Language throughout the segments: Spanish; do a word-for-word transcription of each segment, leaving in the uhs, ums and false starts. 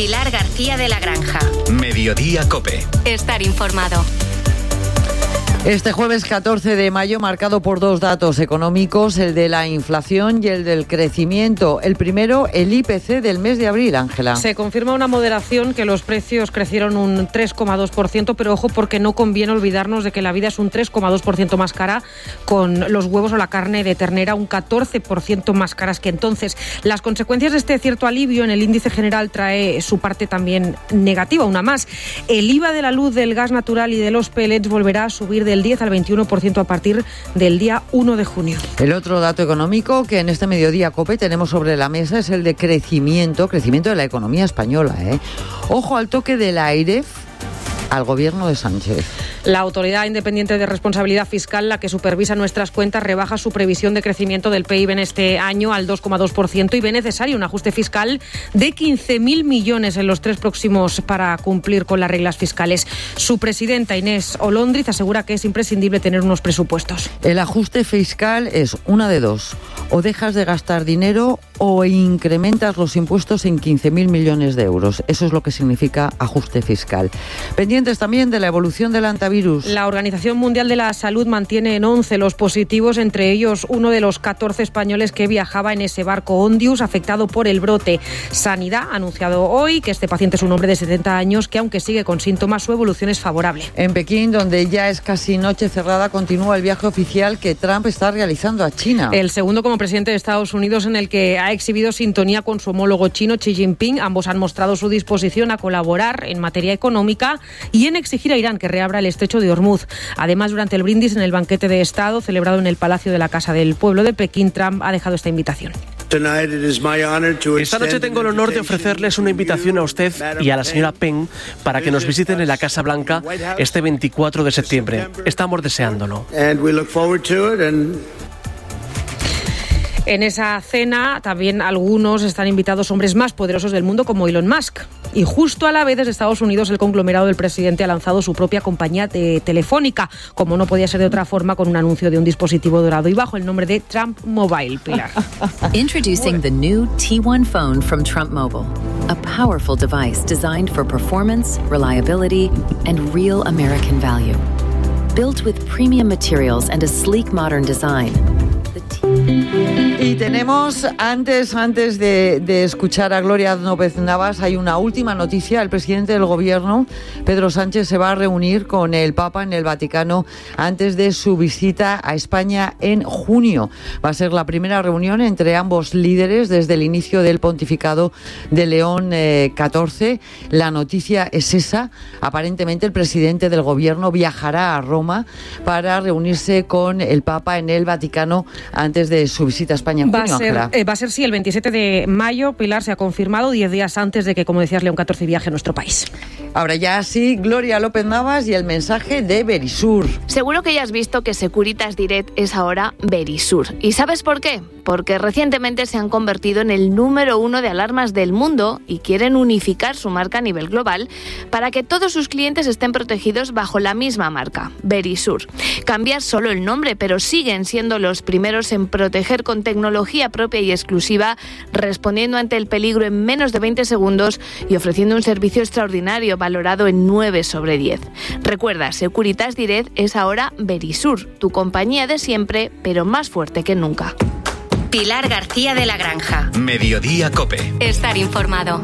Pilar García de la Granja. Mediodía COPE. Estar informado. Este jueves catorce de mayo, marcado por dos datos económicos, el de la inflación y el del crecimiento. El primero, el I P C del mes de abril, Ángela. Se confirma una moderación, que los precios crecieron un tres coma dos por ciento, pero ojo, porque no conviene olvidarnos de que la vida es un tres coma dos por ciento más cara, con los huevos o la carne de ternera un catorce por ciento más caras que entonces. Las consecuencias de este cierto alivio en el índice general trae su parte también negativa, una más. El I V A de la luz, del gas natural y de los pellets volverá a subir de del diez al veintiuno por ciento a partir del día uno de junio. El otro dato económico que en este Mediodía COPE tenemos sobre la mesa es el de crecimiento, crecimiento de la economía española, ¿eh? Ojo al toque del aire al gobierno de Sánchez. La Autoridad Independiente de Responsabilidad Fiscal, la que supervisa nuestras cuentas, rebaja su previsión de crecimiento del P I B en este año al dos coma dos por ciento y ve necesario un ajuste fiscal de quince mil millones en los tres próximos para cumplir con las reglas fiscales. Su presidenta, Inés Olóndriz, asegura que es imprescindible tener unos presupuestos. El ajuste fiscal es una de dos: o dejas de gastar dinero o incrementas los impuestos en quince mil millones de euros. Eso es lo que significa ajuste fiscal. Pendientes también de la evolución del antivirus. La Organización Mundial de la Salud mantiene en once los positivos, entre ellos uno de los catorce españoles que viajaba en ese barco Ondius afectado por el brote. Sanidad ha anunciado hoy que este paciente es un hombre de setenta años que, aunque sigue con síntomas, su evolución es favorable. En Pekín, donde ya es casi noche cerrada, continúa el viaje oficial que Trump está realizando a China. El segundo como presidente de Estados Unidos, en el que ha exhibido sintonía con su homólogo chino, Xi Jinping. Ambos han mostrado su disposición a colaborar en materia económica y en exigir a Irán que reabra el estrecho de Hormuz. Además, durante el brindis en el banquete de Estado celebrado en el Palacio de la Casa del Pueblo de Pekín, Trump ha dejado esta invitación. Esta noche tengo el honor de ofrecerles una invitación a usted y a la señora Peng para que nos visiten en la Casa Blanca este veinticuatro de septiembre. Estamos deseándolo. En esa cena también algunos están invitados hombres más poderosos del mundo, como Elon Musk. Y justo a la vez, desde Estados Unidos, el conglomerado del presidente ha lanzado su propia compañía de telefónica, como no podía ser de otra forma, con un anuncio de un dispositivo dorado y bajo el nombre de Trump Mobile. Pilar. Introducing the new T one phone from Trump Mobile, a powerful device designed for performance, reliability, and real American value. Built with premium materials and a sleek modern design. Y tenemos, antes, antes de, de escuchar a Gloria López Navas, hay una última noticia. El presidente del gobierno, Pedro Sánchez, se va a reunir con el Papa en el Vaticano antes de su visita a España en junio. Va a ser la primera reunión entre ambos líderes desde el inicio del pontificado de León eh, catorce. La noticia es esa. Aparentemente el presidente del gobierno viajará a Roma para reunirse con el Papa en el Vaticano antes de su visita a España en junio, va a ser, eh, va a ser, sí, el veintisiete de mayo, Pilar, se ha confirmado, diez días antes de que, como decías, León catorce viaje a nuestro país. Ahora ya sí, Gloria López Navas y el mensaje de Verisur. Seguro que ya has visto que Securitas Direct es ahora Verisur. ¿Y sabes por qué? Porque recientemente se han convertido en el número uno de alarmas del mundo y quieren unificar su marca a nivel global para que todos sus clientes estén protegidos bajo la misma marca, Verisur. Cambiar solo el nombre, pero siguen siendo los primeros en proteger con tecnología propia y exclusiva, respondiendo ante el peligro en menos de veinte segundos y ofreciendo un servicio extraordinario valorado en nueve sobre diez. Recuerda, Securitas Direct es ahora Verisur, tu compañía de siempre, pero más fuerte que nunca. Pilar García de la Granja. Mediodía COPE. Estar informado.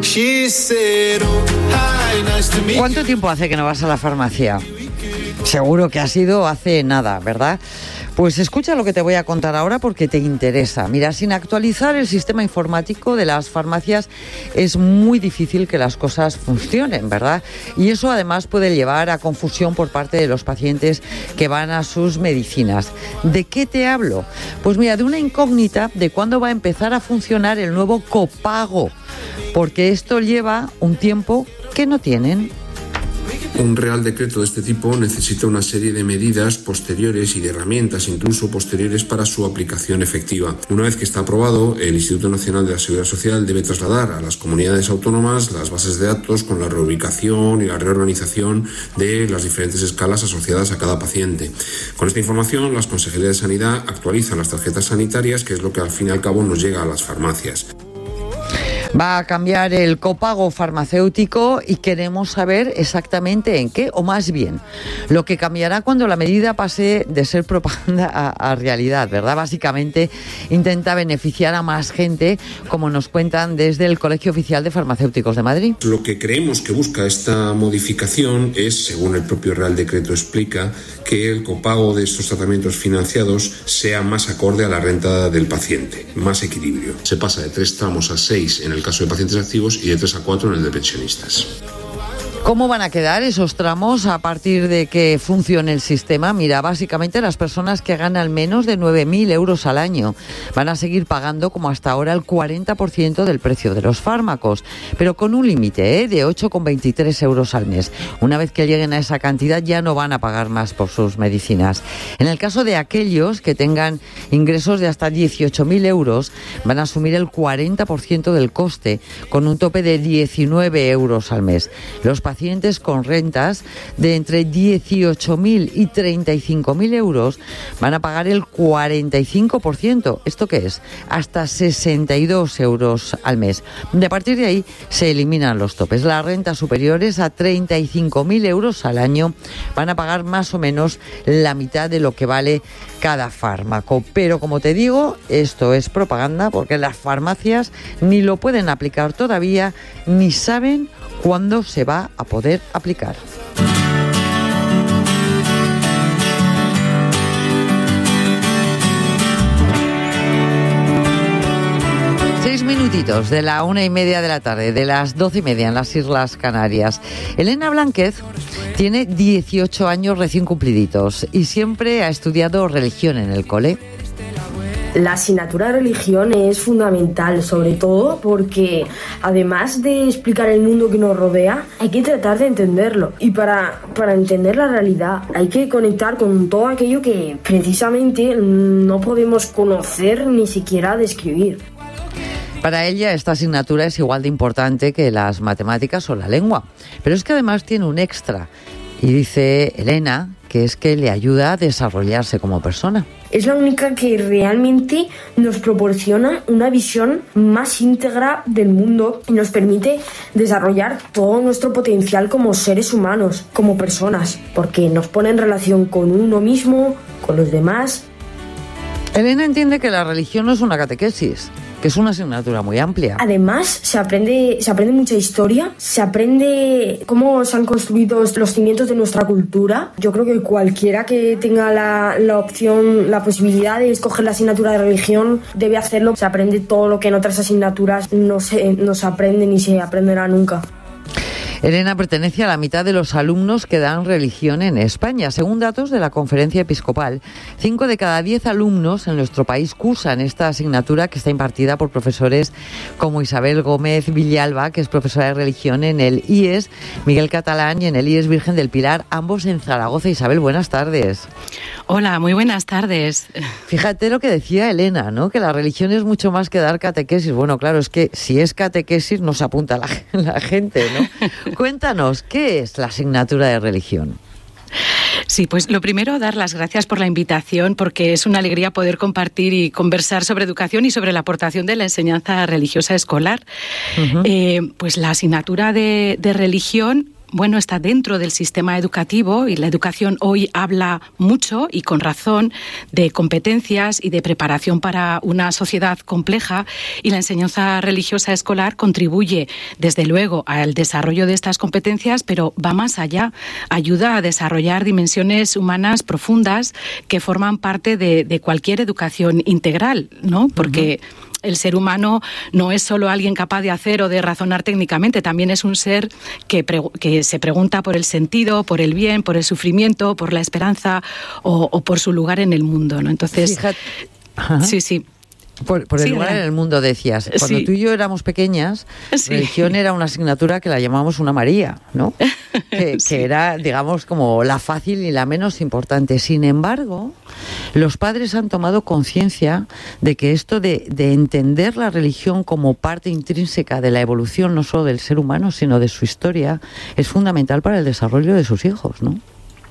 ¿Cuánto tiempo hace que no vas a la farmacia? Seguro que ha sido hace nada, ¿verdad? Pues escucha lo que te voy a contar ahora porque te interesa. Mira, sin actualizar el sistema informático de las farmacias es muy difícil que las cosas funcionen, ¿verdad? Y eso además puede llevar a confusión por parte de los pacientes que van a sus medicinas. ¿De qué te hablo? Pues mira, de una incógnita de cuándo va a empezar a funcionar el nuevo copago, porque esto lleva un tiempo que no tienen. Un Real Decreto de este tipo necesita una serie de medidas posteriores y de herramientas incluso posteriores para su aplicación efectiva. Una vez que está aprobado, el Instituto Nacional de la Seguridad Social debe trasladar a las comunidades autónomas las bases de datos con la reubicación y la reorganización de las diferentes escalas asociadas a cada paciente. Con esta información, las consejerías de Sanidad actualizan las tarjetas sanitarias, que es lo que al fin y al cabo nos llega a las farmacias. Va a cambiar el copago farmacéutico y queremos saber exactamente en qué, o más bien, lo que cambiará cuando la medida pase de ser propaganda a, a realidad, ¿verdad? Básicamente intenta beneficiar a más gente, como nos cuentan desde el Colegio Oficial de Farmacéuticos de Madrid. Lo que creemos que busca esta modificación es, según el propio Real Decreto explica, que el copago de estos tratamientos financiados sea más acorde a la renta del paciente, más equilibrio. Se pasa de tres tramos a seis en el caso de pacientes activos y de tres a cuatro en el de pensionistas. ¿Cómo van a quedar esos tramos a partir de que funcione el sistema? Mira, básicamente las personas que ganan menos de nueve mil euros al año van a seguir pagando como hasta ahora el cuarenta por ciento del precio de los fármacos, pero con un límite ¿eh? de ocho coma veintitrés euros al mes. Una vez que lleguen a esa cantidad ya no van a pagar más por sus medicinas. En el caso de aquellos que tengan ingresos de hasta dieciocho mil euros, van a asumir el cuarenta por ciento del coste, con un tope de diecinueve euros al mes. Los pacientes con rentas de entre dieciocho mil y treinta y cinco mil euros van a pagar el cuarenta y cinco por ciento. ¿Esto qué es? Hasta sesenta y dos euros al mes. De a partir de ahí se eliminan los topes. Las rentas superiores a treinta y cinco mil euros al año van a pagar más o menos la mitad de lo que vale cada fármaco. Pero como te digo, esto es propaganda porque las farmacias ni lo pueden aplicar todavía ni saben cuándo se va a poder aplicar. Seis minutitos de la una y media de la tarde, de las doce y media en las Islas Canarias. Elena Blánquez tiene dieciocho años recién cumpliditos y siempre ha estudiado religión en el cole. La asignatura de religión es fundamental, sobre todo porque además de explicar el mundo que nos rodea, hay que tratar de entenderlo. Y para, para entender la realidad hay que conectar con todo aquello que precisamente no podemos conocer ni siquiera describir. Para ella esta asignatura es igual de importante que las matemáticas o la lengua, pero es que además tiene un extra. Y dice Elena que es que le ayuda a desarrollarse como persona. Es la única que realmente nos proporciona una visión más íntegra del mundo y nos permite desarrollar todo nuestro potencial como seres humanos, como personas, porque nos pone en relación con uno mismo, con los demás. Elena entiende que la religión no es una catequesis, que es una asignatura muy amplia. Además, se aprende, se aprende mucha historia, se aprende cómo se han construido los cimientos de nuestra cultura. Yo creo que cualquiera que tenga la, la opción, la posibilidad de escoger la asignatura de religión debe hacerlo. Se aprende todo lo que en otras asignaturas no se, no se aprende ni se aprenderá nunca. Elena pertenece a la mitad de los alumnos que dan religión en España. Según datos de la Conferencia Episcopal, cinco de cada diez alumnos en nuestro país cursan esta asignatura que está impartida por profesores como Isabel Gómez Villalba, que es profesora de religión en el I E S, Miguel Catalán y en el I E S Virgen del Pilar, ambos en Zaragoza. Isabel, buenas tardes. Hola, muy buenas tardes. Fíjate lo que decía Elena, ¿no? Que la religión es mucho más que dar catequesis. Bueno, claro, es que si es catequesis no se apunta la, la gente, ¿no? Cuéntanos, ¿qué es la asignatura de religión? Sí, pues lo primero, dar las gracias por la invitación, porque es una alegría poder compartir y conversar sobre educación y sobre la aportación de la enseñanza religiosa escolar. Uh-huh. Eh, pues la asignatura de, de religión, bueno, está dentro del sistema educativo y la educación hoy habla mucho y con razón de competencias y de preparación para una sociedad compleja, y la enseñanza religiosa escolar contribuye desde luego al desarrollo de estas competencias, pero va más allá, ayuda a desarrollar dimensiones humanas profundas que forman parte de, de cualquier educación integral, ¿no? Porque uh-huh. el ser humano no es solo alguien capaz de hacer o de razonar técnicamente, también es un ser que, pre- que se pregunta por el sentido, por el bien, por el sufrimiento, por la esperanza o, o por su lugar en el mundo, ¿no? Entonces, Fíjate. sí, sí. Por, por el sí, lugar ¿verdad? En el mundo, decías. Cuando sí. tú y yo éramos pequeñas, sí. religión era una asignatura que la llamamos una María, ¿no? Que, sí. que era, digamos, como la fácil y la menos importante. Sin embargo, los padres han tomado conciencia de que esto de, de entender la religión como parte intrínseca de la evolución, no solo del ser humano, sino de su historia, es fundamental para el desarrollo de sus hijos, ¿no?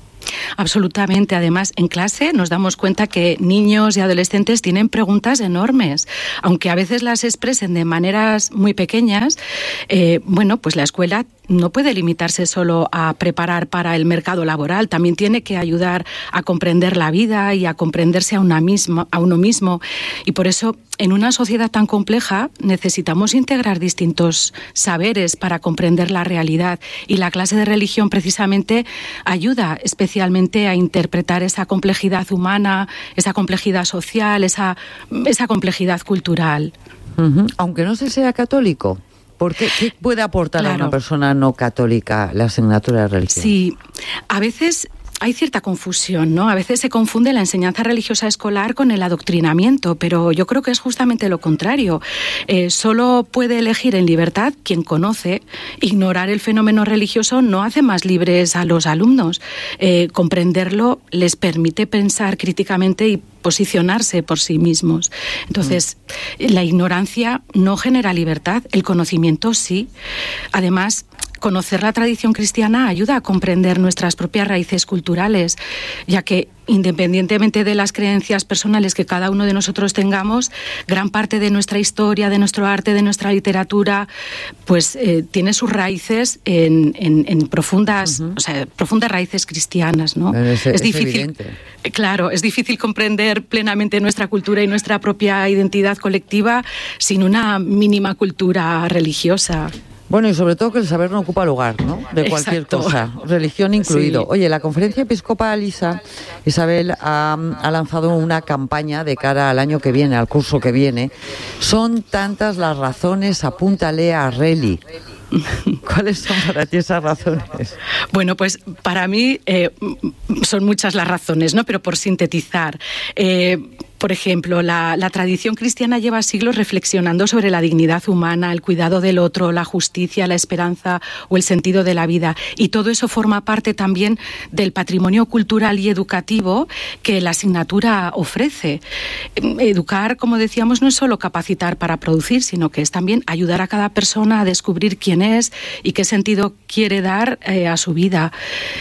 Absolutamente. Además, en clase nos damos cuenta que niños y adolescentes tienen preguntas enormes. Aunque a veces las expresen de maneras muy pequeñas, eh, bueno, pues la escuela no puede limitarse solo a preparar para el mercado laboral, también tiene que ayudar a comprender la vida y a comprenderse a, una misma, a uno mismo. Y por eso, en una sociedad tan compleja, necesitamos integrar distintos saberes para comprender la realidad. Y la clase de religión, precisamente, ayuda especialmente a interpretar esa complejidad humana, esa complejidad social, esa, esa complejidad cultural. Uh-huh. Aunque no se sea católico. ¿Por qué? ¿Qué puede aportar claro. a una persona no católica la asignatura de religión? Sí, a veces hay cierta confusión, ¿no? A veces se confunde la enseñanza religiosa escolar con el adoctrinamiento, pero yo creo que es justamente lo contrario. Eh, solo puede elegir en libertad quien conoce. Ignorar el fenómeno religioso no hace más libres a los alumnos. Eh, comprenderlo les permite pensar críticamente y posicionarse por sí mismos. Entonces, mm. la ignorancia no genera libertad, el conocimiento sí. Además, conocer la tradición cristiana ayuda a comprender nuestras propias raíces culturales, ya que independientemente de las creencias personales que cada uno de nosotros tengamos, gran parte de nuestra historia, de nuestro arte, de nuestra literatura, pues eh, tiene sus raíces en, en, en profundas, uh-huh. o sea, profundas raíces cristianas, ¿no? Es, es, es difícil, es evidente. Claro, es difícil comprender plenamente nuestra cultura y nuestra propia identidad colectiva sin una mínima cultura religiosa. Bueno, y sobre todo que el saber no ocupa lugar, ¿no? De cualquier Exacto. cosa, religión incluido. Sí. Oye, la Conferencia Episcopal ISA, Isabel, ha, ha lanzado una campaña de cara al año que viene, al curso que viene. Son tantas las razones, apúntale a Reli. ¿Cuáles son para ti esas razones? Bueno, pues para mí eh, son muchas las razones, ¿no? Pero por sintetizar, eh, por ejemplo, la, la tradición cristiana lleva siglos reflexionando sobre la dignidad humana, el cuidado del otro, la justicia, la esperanza o el sentido de la vida. Y todo eso forma parte también del patrimonio cultural y educativo que la asignatura ofrece. Educar, como decíamos, no es solo capacitar para producir, sino que es también ayudar a cada persona a descubrir quién es y qué sentido quiere dar eh, a su vida.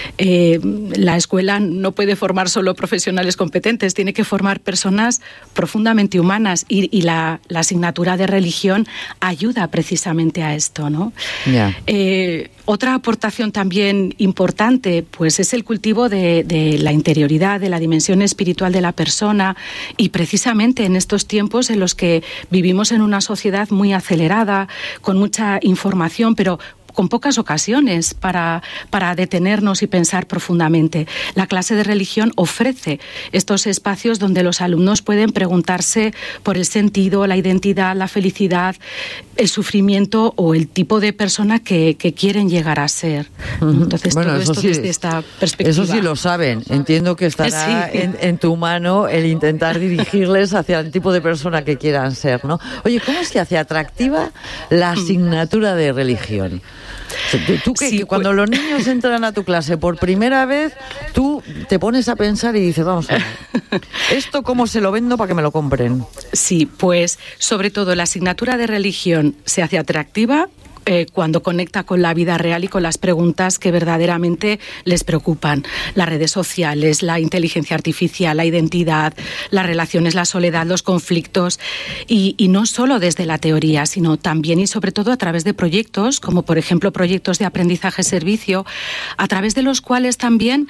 Eh, la escuela no puede formar solo profesionales competentes, tiene que formar personas profundamente humanas y, y la, la asignatura de religión ayuda precisamente a esto, ¿no? Yeah. Eh, otra aportación también importante, pues, es el cultivo de, de la interioridad, de la dimensión espiritual de la persona, y precisamente en estos tiempos en los que vivimos en una sociedad muy acelerada, con mucha información, pero con pocas ocasiones para, para detenernos y pensar profundamente. La clase de religión ofrece estos espacios donde los alumnos pueden preguntarse por el sentido, la identidad, la felicidad, el sufrimiento o el tipo de persona que, que quieren llegar a ser. Uh-huh. Entonces, bueno, todo esto sí, desde esta perspectiva. Eso sí lo saben. Entiendo que estará sí. en, en tu mano el intentar dirigirles hacia el tipo de persona que quieran ser, ¿no? Oye, ¿cómo se hace atractiva la asignatura de religión? Tú, tú que, sí, que cuando pues... los niños entran a tu clase por primera vez, tú te pones a pensar y dices, vamos a ver, ¿esto cómo se lo vendo para que me lo compren? Sí, pues sobre todo la asignatura de religión se hace atractiva Eh, cuando conecta con la vida real y con las preguntas que verdaderamente les preocupan. Las redes sociales, la inteligencia artificial, la identidad, las relaciones, la soledad, los conflictos, y, y no solo desde la teoría, sino también y sobre todo a través de proyectos, como por ejemplo proyectos de aprendizaje-servicio, a través de los cuales también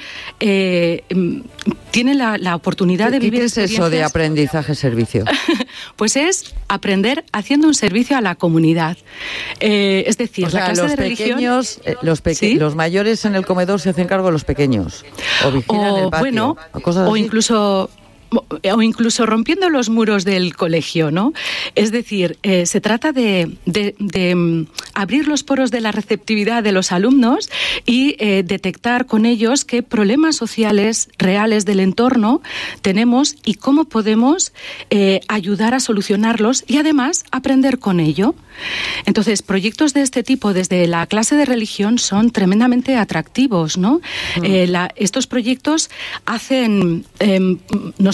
eh, tienen la, la oportunidad de vivir experiencias. ¿Qué es eso de aprendizaje-servicio? Pues es aprender haciendo un servicio a la comunidad. Eh, Es decir, o sea, la clase los de religión, pequeños, eh, los, peque- ¿sí? los mayores en el comedor se hacen cargo de los pequeños o vigilan o, el patio, bueno, o, cosas o así. incluso o incluso rompiendo los muros del colegio, ¿no? Es decir, eh, se trata de, de, de um, abrir los poros de la receptividad de los alumnos y eh, detectar con ellos qué problemas sociales reales del entorno tenemos y cómo podemos eh, ayudar a solucionarlos y además aprender con ello. Entonces, proyectos de este tipo desde la clase de religión son tremendamente atractivos, ¿no? Mm. Eh, la, estos proyectos hacen, eh, nos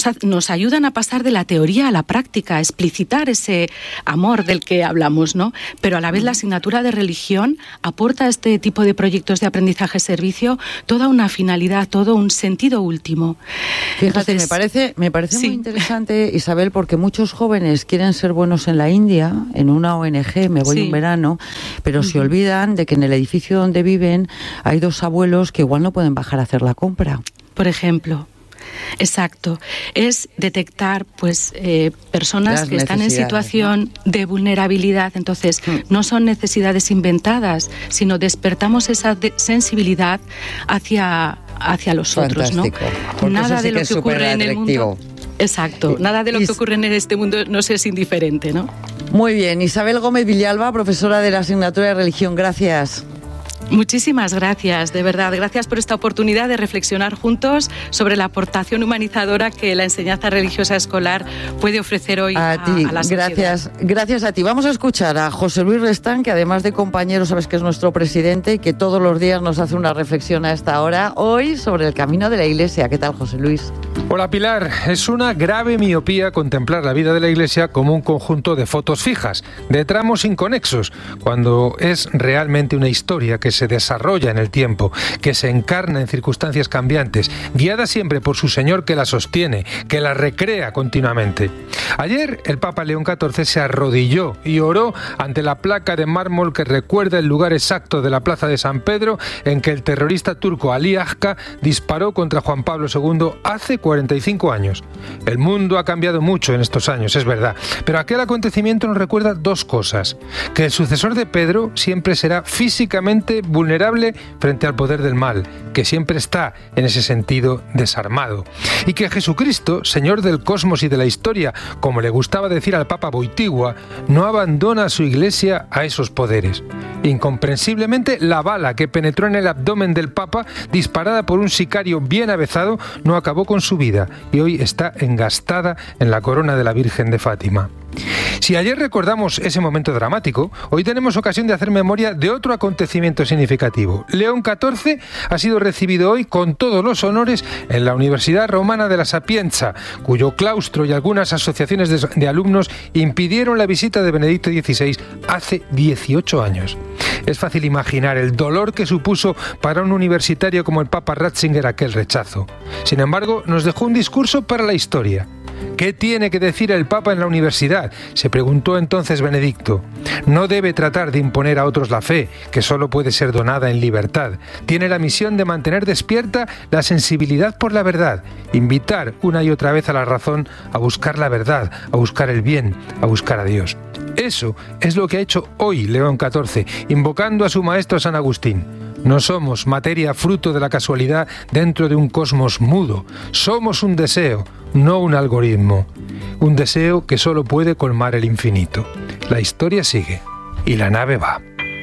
nos, nos ayudan a pasar de la teoría a la práctica, a explicitar ese amor del que hablamos, ¿no? Pero a la vez la asignatura de religión aporta a este tipo de proyectos de aprendizaje-servicio toda una finalidad, todo un sentido último. Fíjate, Entonces, me parece, me parece sí. muy interesante, Isabel, porque muchos jóvenes quieren ser buenos en la India, en una O N G, me voy Sí. un verano, pero Uh-huh. se olvidan de que en el edificio donde viven hay dos abuelos que igual no pueden bajar a hacer la compra. Por ejemplo. Exacto. Es detectar pues eh, personas Las que están en necesidades, situación de vulnerabilidad. Entonces, no son necesidades inventadas, sino despertamos esa de- sensibilidad hacia, hacia los otros, ¿no? Fantástico, porque Nada eso sí de lo que que es ocurre en el mundo. superatractivo. Exacto. Nada de lo Y- que ocurre en este mundo nos es indiferente, ¿no? Muy bien, Isabel Gómez Villalba, profesora de la asignatura de religión, gracias. Muchísimas gracias, de verdad. Gracias por esta oportunidad de reflexionar juntos sobre la aportación humanizadora que la enseñanza religiosa escolar puede ofrecer hoy a, A ti, a la sociedad. gracias, gracias a ti. Vamos a escuchar a José Luis Restán, que además de compañero, sabes que es nuestro presidente y que todos los días nos hace una reflexión a esta hora, hoy sobre el camino de la Iglesia. ¿Qué tal, José Luis? Hola, Pilar. Es una grave miopía contemplar la vida de la Iglesia como un conjunto de fotos fijas, de tramos inconexos, cuando es realmente una historia que se desarrolla en el tiempo, que se encarna en circunstancias cambiantes, guiada siempre por su Señor que la sostiene, que la recrea continuamente. Ayer el Papa León catorce se arrodilló y oró ante la placa de mármol que recuerda el lugar exacto de la plaza de San Pedro en que el terrorista turco Ali Agca disparó contra Juan Pablo segundo hace cuarenta y cinco años. El mundo ha cambiado mucho en estos años, es verdad, pero aquel acontecimiento nos recuerda dos cosas: que el sucesor de Pedro siempre será físicamente vulnerable frente al poder del mal, que siempre está en ese sentido desarmado, y que Jesucristo, Señor del cosmos y de la historia, como le gustaba decir al Papa Boitigua, no abandona a su Iglesia a esos poderes. Incomprensiblemente, la bala que penetró en el abdomen del Papa, disparada por un sicario bien avezado, no acabó con su vida y hoy está engastada en la corona de la Virgen de Fátima. Si ayer recordamos ese momento dramático, hoy tenemos ocasión de hacer memoria de otro acontecimiento significativo. León catorce ha sido recibido hoy con todos los honores en la Universidad Romana de la Sapienza, cuyo claustro y algunas asociaciones de, de alumnos impidieron la visita de Benedicto dieciséis hace dieciocho años. Es fácil imaginar el dolor que supuso para un universitario como el Papa Ratzinger aquel rechazo. Sin embargo, nos dejó un discurso para la historia. ¿Qué tiene que decir el Papa en la universidad?, se preguntó entonces Benedicto. No debe tratar de imponer a otros la fe, que solo puede ser donada en libertad. Tiene la misión de mantener despierta la sensibilidad por la verdad, invitar una y otra vez a la razón a buscar la verdad, a buscar el bien, a buscar a Dios. Eso es lo que ha hecho hoy León catorce, invocando a su maestro San Agustín. No somos materia fruto de la casualidad dentro de un cosmos mudo. Somos un deseo, no un algoritmo. Un deseo que solo puede colmar el infinito. La historia sigue y la nave va.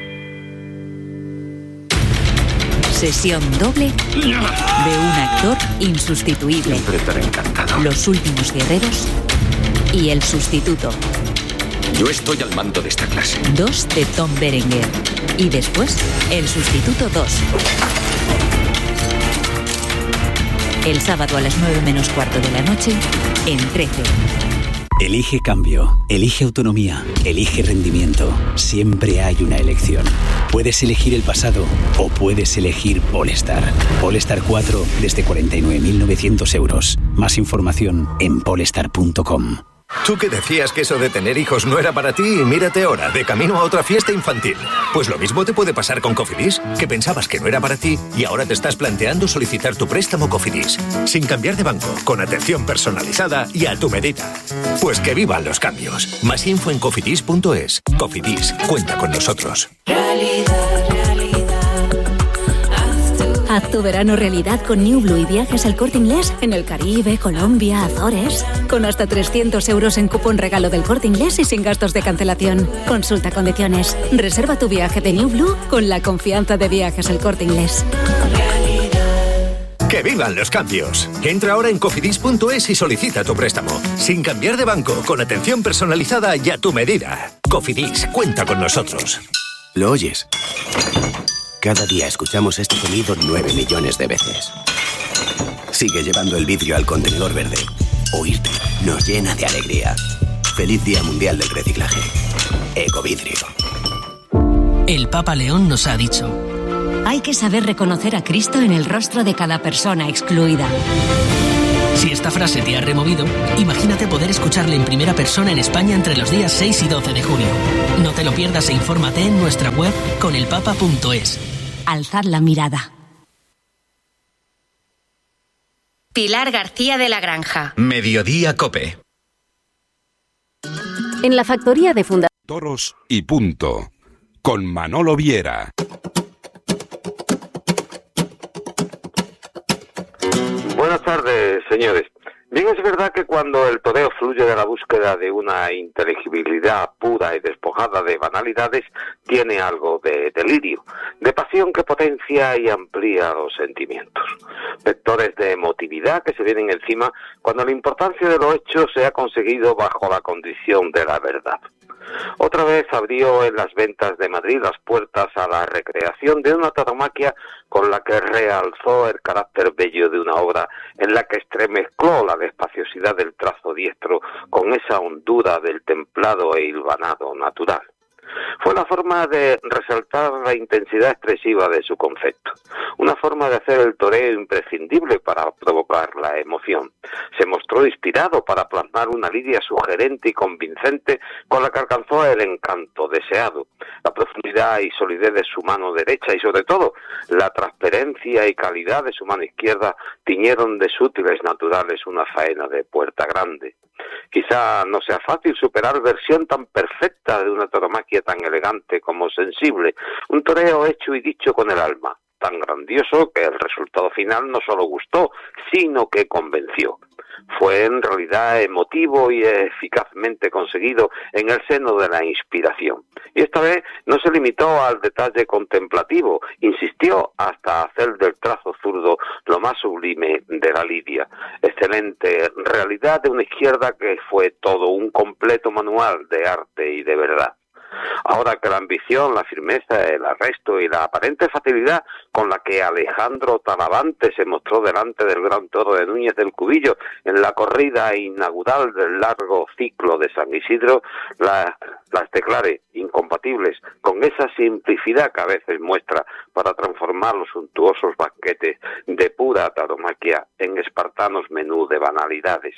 Sesión doble de un actor insustituible. Siempre estaré encantado. Los últimos guerreros y el sustituto. Yo estoy al mando de esta clase. Dos de Tom Berenger. Y después, el sustituto dos. El sábado a las nueve menos cuarto de la noche, en trece. Elige cambio, elige autonomía, elige rendimiento. Siempre hay una elección. Puedes elegir el pasado o puedes elegir Polestar. Polestar cuatro desde cuarenta y nueve mil novecientos euros. Más información en polestar punto com. Tú que decías que eso de tener hijos no era para ti y mírate ahora, de camino a otra fiesta infantil. Pues lo mismo te puede pasar con Cofidis, que pensabas que no era para ti y ahora te estás planteando solicitar tu préstamo Cofidis. Sin cambiar de banco, con atención personalizada y a tu medida. Pues que vivan los cambios. Más info en cofidis punto es. Cofidis, cuenta con nosotros. Realidad, realidad. Haz tu verano realidad con New Blue y viajes al Corte Inglés en el Caribe, Colombia, Azores. Con hasta trescientos euros en cupón regalo del Corte Inglés y sin gastos de cancelación. Consulta condiciones. Reserva tu viaje de New Blue con la confianza de Viajes al Corte Inglés. ¡Que vivan los cambios! Entra ahora en cofidis punto es y solicita tu préstamo. Sin cambiar de banco, con atención personalizada y a tu medida. Cofidis, cuenta con nosotros. ¿Lo oyes? Cada día escuchamos este sonido nueve millones de veces. Sigue llevando el vidrio al contenedor verde. oírte nos llena de alegría. Feliz Día Mundial del Reciclaje. Ecovidrio. El Papa León nos ha dicho: hay que saber reconocer a Cristo en el rostro de cada persona excluida. Si esta frase te ha removido, imagínate poder escucharle en primera persona en España entre los días seis y doce de junio. No te lo pierdas e infórmate en nuestra web conelpapa punto es. Alzad la mirada. Pilar García de la Granja. Mediodía COPE. En la factoría de Fundación Toros y Punto, con Manolo Viera. Buenas tardes, señores. Bien, es verdad que cuando el toreo fluye de la búsqueda de una inteligibilidad pura y despojada de banalidades, tiene algo de delirio, de pasión que potencia y amplía los sentimientos. Vectores de emotividad que se vienen encima cuando la importancia de los hechos se ha conseguido bajo la condición de la verdad. Otra vez abrió en las ventas de Madrid las puertas a la recreación de una tauromaquia con la que realzó el carácter bello de una obra en la que estremezcló la despaciosidad del trazo diestro con esa hondura del templado e hilvanado natural. Fue la forma de resaltar la intensidad expresiva de su concepto, una forma de hacer el toreo imprescindible para provocar la emoción. Se mostró inspirado para plasmar una lidia sugerente y convincente con la que alcanzó el encanto deseado. La profundidad y solidez de su mano derecha y sobre todo la transparencia y calidad de su mano izquierda tiñeron de sutiles naturales una faena de puerta grande. Quizá no sea fácil superar versión tan perfecta de una tauromaquia tan elegante como sensible, un toreo hecho y dicho con el alma, tan grandioso que el resultado final no solo gustó, sino que convenció. Fue en realidad emotivo y eficazmente conseguido en el seno de la inspiración. Y esta vez no se limitó al detalle contemplativo, insistió hasta hacer del trazo zurdo lo más sublime de la lidia. Excelente realidad de una izquierda que fue todo un completo manual de arte y de verdad. Ahora que la ambición, la firmeza, el arresto y la aparente facilidad con la que Alejandro Talavante se mostró delante del gran toro de Núñez del Cubillo en la corrida inaugural del largo ciclo de San Isidro, la, las declare incompatibles con esa simplicidad que a veces muestra para transformar los suntuosos banquetes de pura tauromaquia en espartanos menú de banalidades.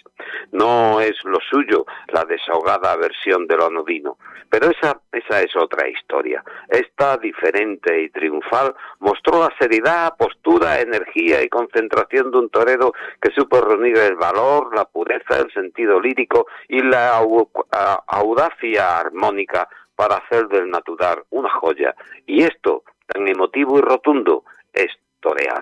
No es lo suyo la desahogada versión de lo anodino, pero esa Esa es otra historia. Esta, diferente y triunfal, mostró la seriedad, postura, energía y concentración de un torero que supo reunir el valor, la pureza, el sentido lírico y la au audacia armónica para hacer del natural una joya. Y esto, tan emotivo y rotundo, es torear.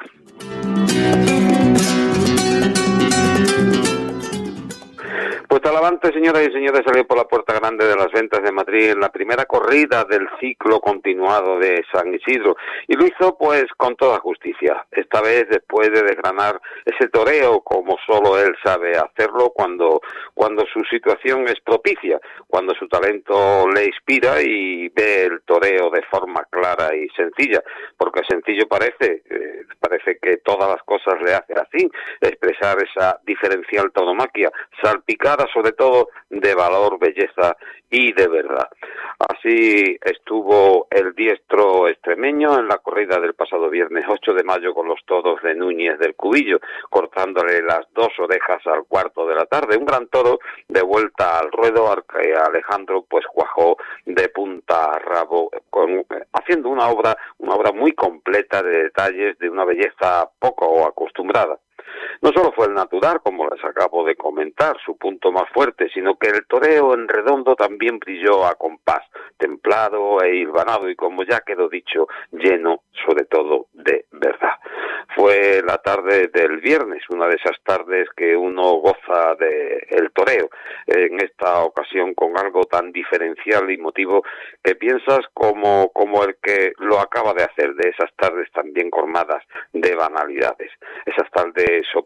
Pues Talavante, señoras y señores, salió por la puerta grande de las ventas de Madrid en la primera corrida del ciclo continuado de San Isidro y lo hizo pues con toda justicia. Esta vez después de desgranar ese toreo como solo él sabe hacerlo cuando, cuando su situación es propicia, cuando su talento le inspira y ve el toreo de forma clara y sencilla, porque sencillo parece, eh, parece que todas las cosas le hace así, expresar esa diferencial tauromaquia, salpicada sobre todo de valor, belleza y de verdad. Así estuvo el diestro extremeño en la corrida del pasado viernes ocho de mayo con los toros de Núñez del Cubillo, cortándole las dos orejas al cuarto de la tarde. Un gran toro de vuelta al ruedo al que Alejandro pues cuajó de punta a rabo, con, haciendo una obra, una obra muy completa de detalles de una belleza poco acostumbrada. No solo fue el natural, como les acabo de comentar, su punto más fuerte, sino que el toreo en redondo también brilló a compás, templado e hilvanado y, como ya quedó dicho, lleno sobre todo de verdad. Fue la tarde del viernes, una de esas tardes que uno goza de el toreo, en esta ocasión con algo tan diferencial y motivo que piensas como, como el que lo acaba de hacer, de esas tardes también colmadas de banalidades, esas tardes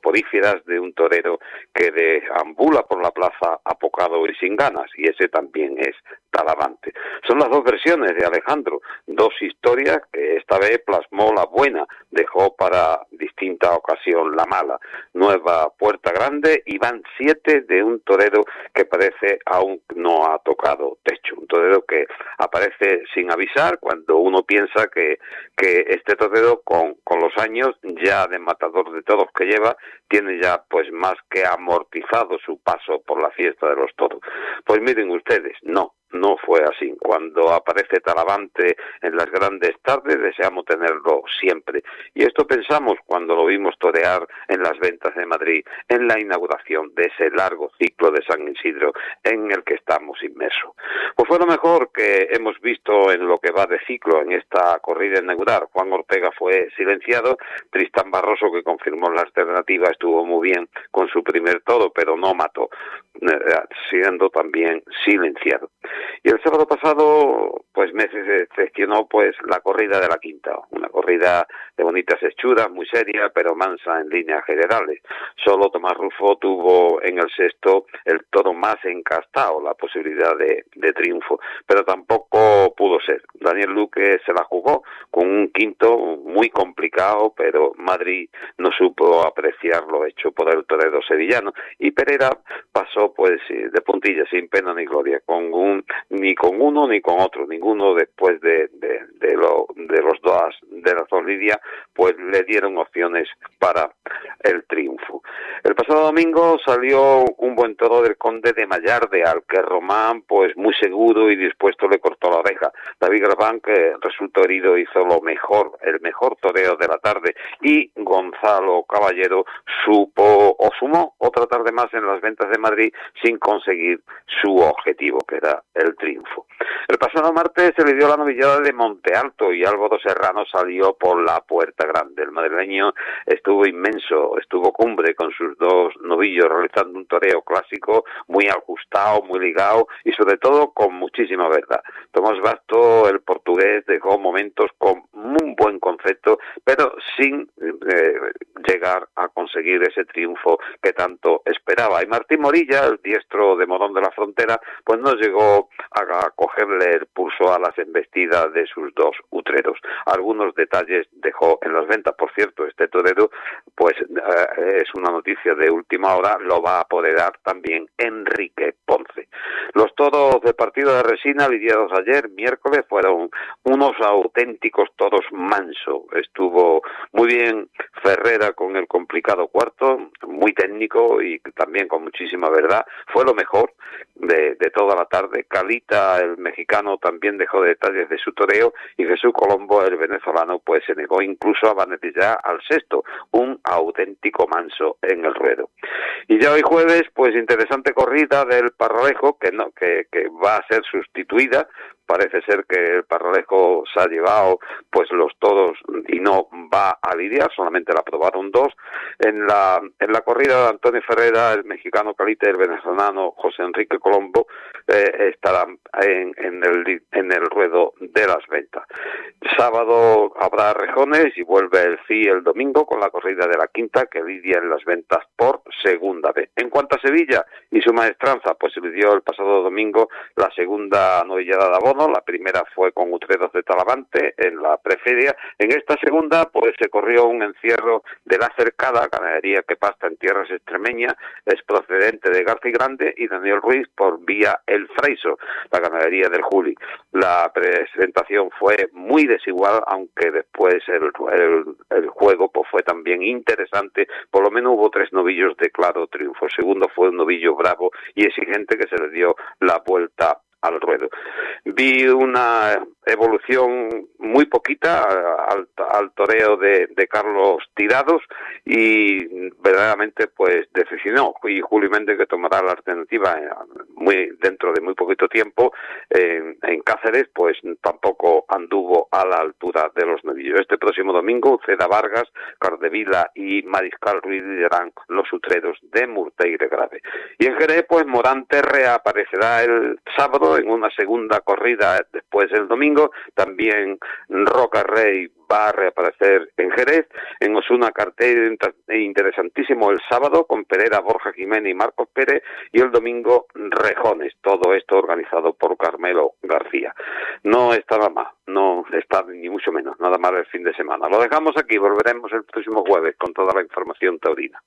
soporíferas de un torero que deambula por la plaza apocado y sin ganas, y ese también es Talavante. Son las dos versiones de Alejandro, dos historias que esta vez plasmó la buena, dejó para distinta ocasión la mala. Nueva Puerta Grande y van siete de un torero que parece aún no ha tocado techo, un torero que aparece sin avisar cuando uno piensa que, que este torero con, con los años ya de matador de toros que lleva, tiene ya pues más que amortizado su paso por la fiesta de los toros. Pues miren ustedes, no. No fue así. Cuando aparece Talavante en las grandes tardes, deseamos tenerlo siempre. Y esto pensamos cuando lo vimos torear en las ventas de Madrid, en la inauguración de ese largo ciclo de San Isidro en el que estamos inmersos. Pues fue lo mejor que hemos visto en lo que va de ciclo en esta corrida inaugural. Juan Ortega fue silenciado, Tristán Barroso, que confirmó la alternativa, estuvo muy bien con su primer toro, pero no mató, siendo también silenciado. Y el sábado pasado, pues me decepcionó pues la corrida de la Quinta, una corrida de bonitas hechuras, muy seria, pero mansa en líneas generales. Solo Tomás Rufo tuvo en el sexto el toro más encastado, la posibilidad de, de triunfo, pero tampoco pudo ser. Daniel Luque se la jugó con un quinto muy complicado, pero Madrid no supo apreciar lo hecho por el torero sevillano, y Pereira pasó pues de puntillas, sin pena ni gloria, con un ni con uno ni con otro, ninguno después de, de, de, lo, de los dos de las dos lidias, pues le dieron opciones para el triunfo. El pasado domingo salió un buen toro del Conde de Mallarde, al que Román, pues muy seguro y dispuesto, le cortó la oreja. David Graván, que resultó herido, hizo lo mejor, el mejor toreo de la tarde, y Gonzalo Caballero supo o sumó otra tarde más en las ventas de Madrid sin conseguir su objetivo, que era el triunfo. El pasado martes se le dio la novillada de Monte Alto y Álvaro Serrano salió por la Puerta Grande. El madrileño estuvo inmenso, estuvo cumbre con sus dos novillos, realizando un toreo clásico muy ajustado, muy ligado y sobre todo con muchísima verdad. Tomás Basto, el portugués, dejó momentos con un buen concepto, pero sin eh, llegar a conseguir ese triunfo que tanto esperaba. Y Martín Morilla, el diestro de Morón de la Frontera, pues no llegó a cogerle el pulso a las embestidas de sus dos utreros. Algunos detalles dejó en las ventas. Por cierto, este torero, pues eh, es una noticia de última hora, lo va a apoderar también Enrique Ponce. Los toros del partido de Resina, lidiados ayer, miércoles, fueron unos auténticos toros manso. Estuvo muy bien Ferrera con el complicado cuarto, muy técnico y también con muchísima verdad. Fue lo mejor de, de toda la tarde. Calita, el mexicano, también dejó detalles de su toreo, y Jesús Colombo, el venezolano, pues se negó incluso a banetillar al sexto, un auténtico manso en el ruedo. Y ya hoy jueves, pues interesante corrida del Parralejo, que no, que, que va a ser sustituida. Parece ser que el Parralejo se ha llevado pues los toros y no va a lidiar, solamente la aprobaron dos. En la en la corrida de Antonio Ferrera, el mexicano Calita y el venezolano José Enrique Colombo eh, estarán en, en, el, en el ruedo de las ventas. Sábado habrá rejones y vuelve el C I el domingo con la corrida de la Quinta, que lidia en las ventas por segunda vez. En cuanto a Sevilla y su maestranza, pues se lidió el pasado domingo la segunda novillada de abono. La primera fue con Utreros de Talavante en la preferia. En esta segunda, pues se corrió un encierro de la Cercada, ganadería que pasta en tierras extremeñas, es procedente de García Grande, y Daniel Ruiz por vía El Fraiso, la ganadería del Juli. La presentación fue muy desigual, aunque después el, el, el juego pues fue también interesante. Por lo menos hubo tres novillos de claro triunfo. El segundo fue un novillo bravo y exigente que se le dio la vuelta al ruedo. Vi una evolución muy poquita al, al toreo de, de Carlos Tirados, y verdaderamente pues decepcionó. Y Julio Méndez, que tomará la alternativa muy dentro de muy poquito tiempo eh, en Cáceres, pues tampoco anduvo a la altura de los novillos. Este próximo domingo, Ceda Vargas, Cardevila y Mariscal Ruiz liderarán los utreros de Murteire Grave. Y en Jerez, pues Morante reaparecerá el sábado en una segunda corrida después del domingo. También Roca Rey va a reaparecer en Jerez. En Osuna, cartel interesantísimo el sábado con Pereira, Borja Jiménez y Marcos Pérez, y el domingo Rejones. Todo esto organizado por Carmelo García. No está nada más, no está ni mucho menos, nada más el fin de semana. Lo dejamos aquí, volveremos el próximo jueves con toda la información taurina.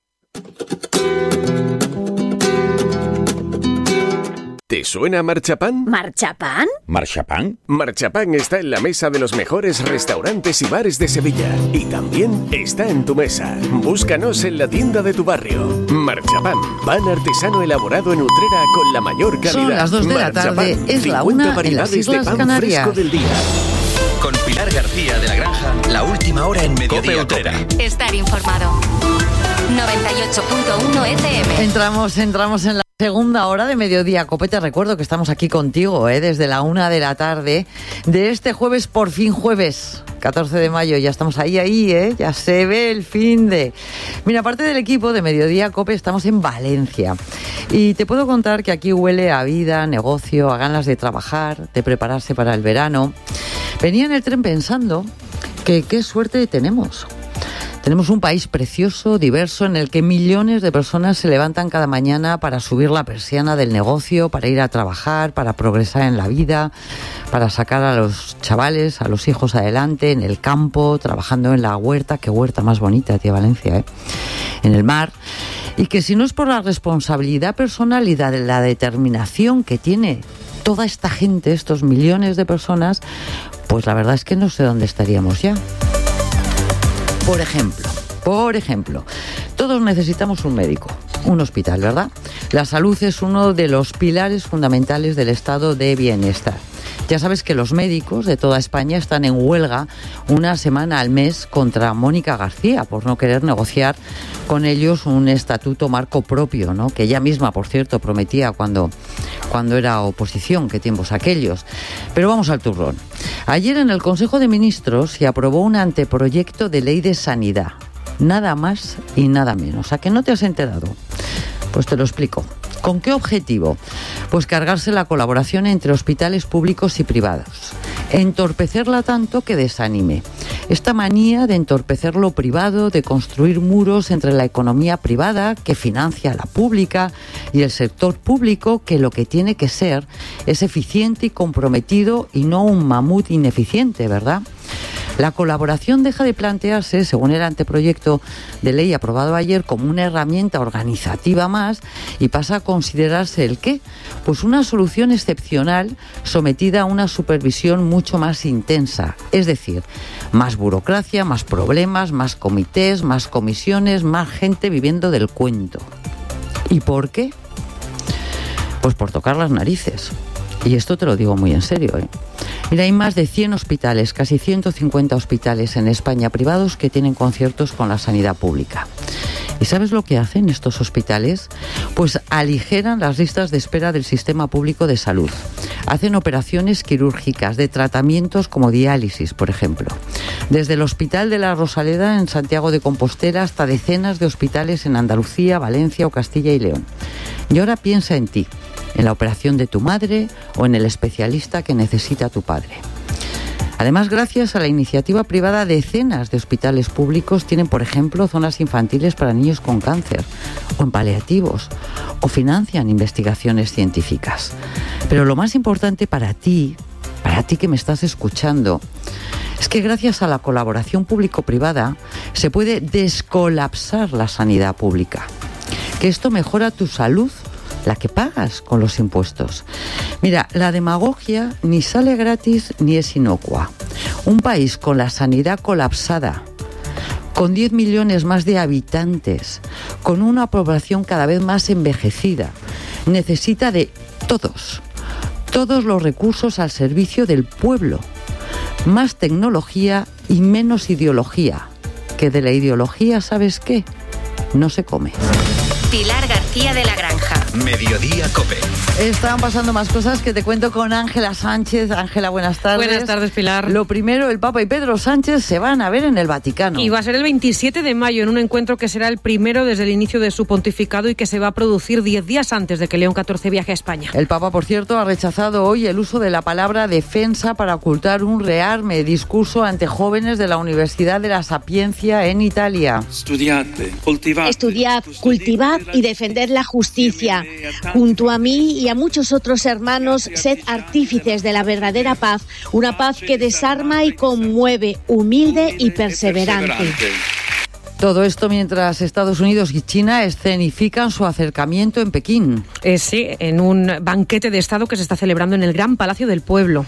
¿Te suena Marchapán? ¿Marchapán? ¿Marchapán? Marchapán está en la mesa de los mejores restaurantes y bares de Sevilla. Y también está en tu mesa. Búscanos en la tienda de tu barrio. Marchapán, pan artesano elaborado en Utrera con la mayor calidad. Son las dos de la tarde, es la una en las Islas Canarias. Del día. Con Pilar García de la Granja, la última hora en Mediodía Utrera. Estar informado. noventa y ocho punto uno F M. Entramos, entramos en la segunda hora de Mediodía Cope. Te recuerdo que estamos aquí contigo, ¿eh? Desde la una de la tarde de este jueves, por fin jueves, catorce de mayo. Ya estamos ahí, ahí, ¿eh? Ya se ve el fin de... Mira, aparte del equipo de Mediodía Cope, estamos en Valencia. Y te puedo contar que aquí huele a vida, negocio, a ganas de trabajar, de prepararse para el verano. Venía en el tren pensando que qué suerte tenemos. Tenemos un país precioso, diverso, en el que millones de personas se levantan cada mañana para subir la persiana del negocio, para ir a trabajar, para progresar en la vida, para sacar a los chavales, a los hijos adelante, en el campo, trabajando en la huerta. Qué huerta más bonita, tía Valencia, ¿eh? En el mar. Y que si no es por la responsabilidad personal y la, la determinación que tiene toda esta gente, estos millones de personas, pues la verdad es que no sé dónde estaríamos ya. Por ejemplo, por ejemplo, todos necesitamos un médico, un hospital, ¿verdad? La salud es uno de los pilares fundamentales del estado de bienestar. Ya sabes que los médicos de toda España están en huelga una semana al mes contra Mónica García por no querer negociar con ellos un estatuto marco propio, ¿no? Que ella misma, por cierto, prometía cuando, cuando era oposición, qué tiempos aquellos. Pero vamos al turrón. Ayer en el Consejo de Ministros se aprobó un anteproyecto de ley de sanidad. Nada más y nada menos. ¿A que no te has enterado? Pues te lo explico. ¿Con qué objetivo? Pues cargarse la colaboración entre hospitales públicos y privados. Entorpecerla tanto que desanime. Esta manía de entorpecer lo privado, de construir muros entre la economía privada, que financia la pública, y el sector público, que lo que tiene que ser es eficiente y comprometido y no un mamut ineficiente, ¿verdad? La colaboración deja de plantearse, según el anteproyecto de ley aprobado ayer, como una herramienta organizativa más y pasa a considerarse ¿el qué? Pues una solución excepcional sometida a una supervisión mucho más intensa. Es decir, más burocracia, más problemas, más comités, más comisiones, más gente viviendo del cuento. ¿Y por qué? Pues por tocar las narices. Y esto te lo digo muy en serio, ¿eh? Mira, hay más de cien hospitales, casi ciento cincuenta hospitales en España privados que tienen conciertos con la sanidad pública. ¿Y sabes lo que hacen estos hospitales? Pues aligeran las listas de espera del sistema público de salud. Hacen operaciones quirúrgicas de tratamientos como diálisis, por ejemplo. Desde el Hospital de la Rosaleda en Santiago de Compostela hasta decenas de hospitales en Andalucía, Valencia o Castilla y León. Y ahora piensa en ti, en la operación de tu madre o en el especialista que necesita tu padre. Además, gracias a la iniciativa privada, decenas de hospitales públicos tienen, por ejemplo, zonas infantiles para niños con cáncer o en paliativos, o financian investigaciones científicas. Pero lo más importante para ti, para ti que me estás escuchando, es que gracias a la colaboración público-privada se puede descolapsar la sanidad pública. Que esto mejora tu salud, la que pagas con los impuestos. Mira, la demagogia ni sale gratis ni es inocua. Un país con la sanidad colapsada, con diez millones más de habitantes, con una población cada vez más envejecida, necesita de todos, todos los recursos al servicio del pueblo. Más tecnología y menos ideología. Que de la ideología, ¿sabes qué? No se come. Pilar García de la Granja. Mediodía Cope. Están pasando más cosas que te cuento con Ángela Sánchez. Ángela, buenas tardes. Buenas tardes, Pilar. Lo primero, el Papa y Pedro Sánchez se van a ver en el Vaticano. Y va a ser el veintisiete de mayo, en un encuentro que será el primero desde el inicio de su pontificado y que se va a producir diez días antes de que León catorce viaje a España. El Papa, por cierto, ha rechazado hoy el uso de la palabra defensa para ocultar un rearme discurso ante jóvenes de la Universidad de la Sapiencia en Italia. Estudiate, cultivad. Estudiad, cultivad y defended la justicia. Junto a mí y a muchos otros hermanos, sed artífices de la verdadera paz, una paz que desarma y conmueve, humilde y perseverante. Todo esto mientras Estados Unidos y China escenifican su acercamiento en Pekín. Eh, sí, en un banquete de Estado que se está celebrando en el Gran Palacio del Pueblo.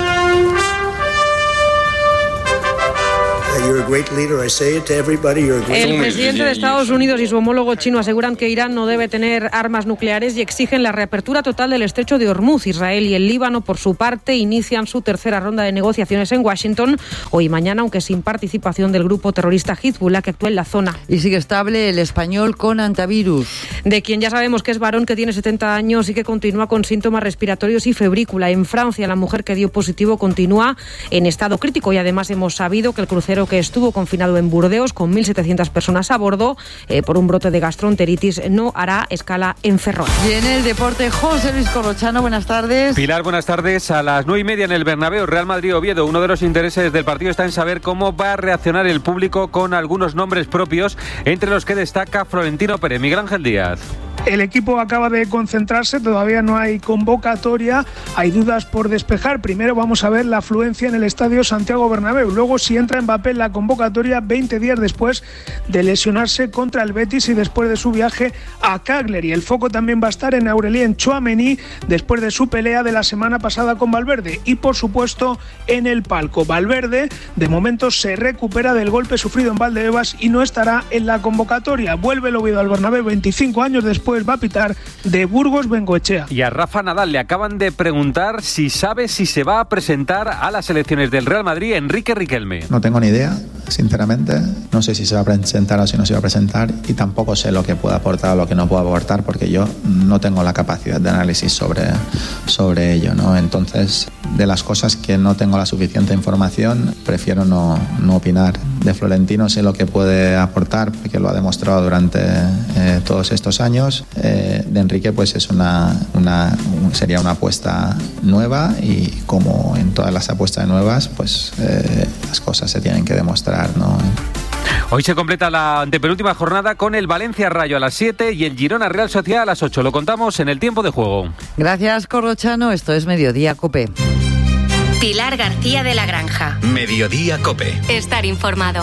El presidente de Estados Unidos y su homólogo chino aseguran que Irán no debe tener armas nucleares y exigen la reapertura total del estrecho de Hormuz. Israel y el Líbano, por su parte, inician su tercera ronda de negociaciones en Washington hoy y mañana, aunque sin participación del grupo terrorista Hezbollah que actúa en la zona. Y sigue estable el español con antivirus. De quien ya sabemos que es varón, que tiene setenta años y que continúa con síntomas respiratorios y febrícula. En Francia, la mujer que dio positivo continúa en estado crítico y además hemos sabido que el crucero que estuvo confinado en Burdeos con mil setecientas personas a bordo eh, por un brote de gastroenteritis no hará escala en Ferrol. Y en el deporte, José Luis Corrochano, buenas tardes. Pilar, buenas tardes. A las nueve y media en el Bernabéu, Real Madrid-Oviedo. Uno de los intereses del partido está en saber cómo va a reaccionar el público con algunos nombres propios, entre los que destaca Florentino Pérez. Miguel Ángel Díaz. El equipo acaba de concentrarse, todavía no hay convocatoria, hay dudas por despejar. Primero vamos a ver la afluencia en el estadio Santiago Bernabéu, luego si entra Mbappé en la convocatoria veinte días después de lesionarse contra el Betis y después de su viaje a Cagliari. El foco también va a estar en Aurelien Tchouaméni después de su pelea de la semana pasada con Valverde y por supuesto en el palco. Valverde de momento se recupera del golpe sufrido en Valdebebas y no estará en la convocatoria. Vuelve el Oviedo al Bernabéu veinticinco años después, va a pitar de Burgos Bengoechea. Y a Rafa Nadal le acaban de preguntar si sabe si se va a presentar a las elecciones del Real Madrid Enrique Riquelme. No tengo ni idea, sinceramente. No sé si se va a presentar o si no se va a presentar y tampoco sé lo que puede aportar o lo que no puede aportar porque yo no tengo la capacidad de análisis sobre, sobre ello, ¿no? Entonces, de las cosas que no tengo la suficiente información, prefiero no, no opinar. De Florentino sé lo que puede aportar porque lo ha demostrado durante eh, todos estos años. Eh, de Enrique pues es una, una sería una apuesta nueva y como en todas las apuestas nuevas pues eh, las cosas se tienen que demostrar, ¿no? Hoy se completa la antepenúltima jornada con el Valencia Rayo a las siete y el Girona Real Sociedad a las ocho. Lo contamos en el tiempo de juego. Gracias, Corrochano. Esto es Mediodía COPE. Pilar García de la Granja. Mediodía COPE. Estar informado.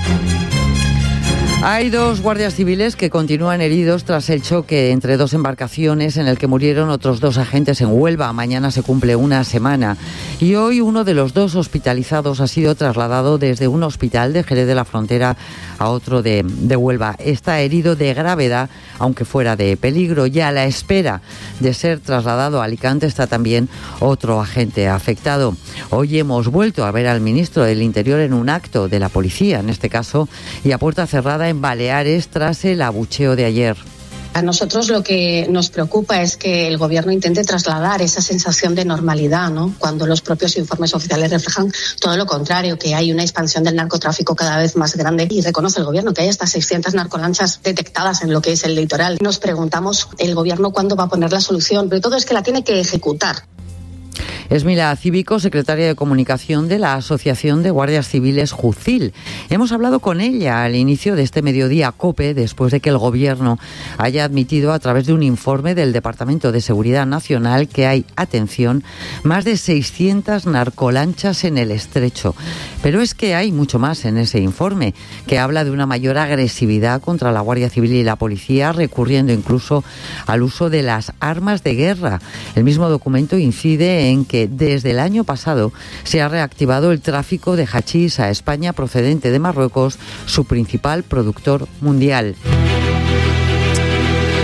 Hay dos guardias civiles que continúan heridos tras el choque entre dos embarcaciones en el que murieron otros dos agentes en Huelva. Mañana se cumple una semana. Y hoy uno de los dos hospitalizados ha sido trasladado desde un hospital de Jerez de la Frontera a otro de, de Huelva. Está herido de gravedad, aunque fuera de peligro. Y a la espera de ser trasladado a Alicante está también otro agente afectado. Hoy hemos vuelto a ver al ministro del Interior en un acto de la policía, en este caso, y a puerta cerrada en Baleares tras el abucheo de ayer. A nosotros lo que nos preocupa es que el gobierno intente trasladar esa sensación de normalidad, ¿no? Cuando los propios informes oficiales reflejan todo lo contrario, que hay una expansión del narcotráfico cada vez más grande y reconoce el gobierno que hay hasta seiscientas narcolanchas detectadas en lo que es el litoral. Nos preguntamos el gobierno cuándo va a poner la solución, pero todo es que la tiene que ejecutar. Esmila Cívico, secretaria de Comunicación de la Asociación de Guardias Civiles Jucil. Hemos hablado con ella al inicio de este Mediodía COPE, después de que el Gobierno haya admitido a través de un informe del Departamento de Seguridad Nacional que hay, atención, más de seiscientas narcolanchas en el estrecho. Pero es que hay mucho más en ese informe, que habla de una mayor agresividad contra la Guardia Civil y la Policía, recurriendo incluso al uso de las armas de guerra. El mismo documento incide en que desde el año pasado se ha reactivado el tráfico de hachís a España procedente de Marruecos, su principal productor mundial.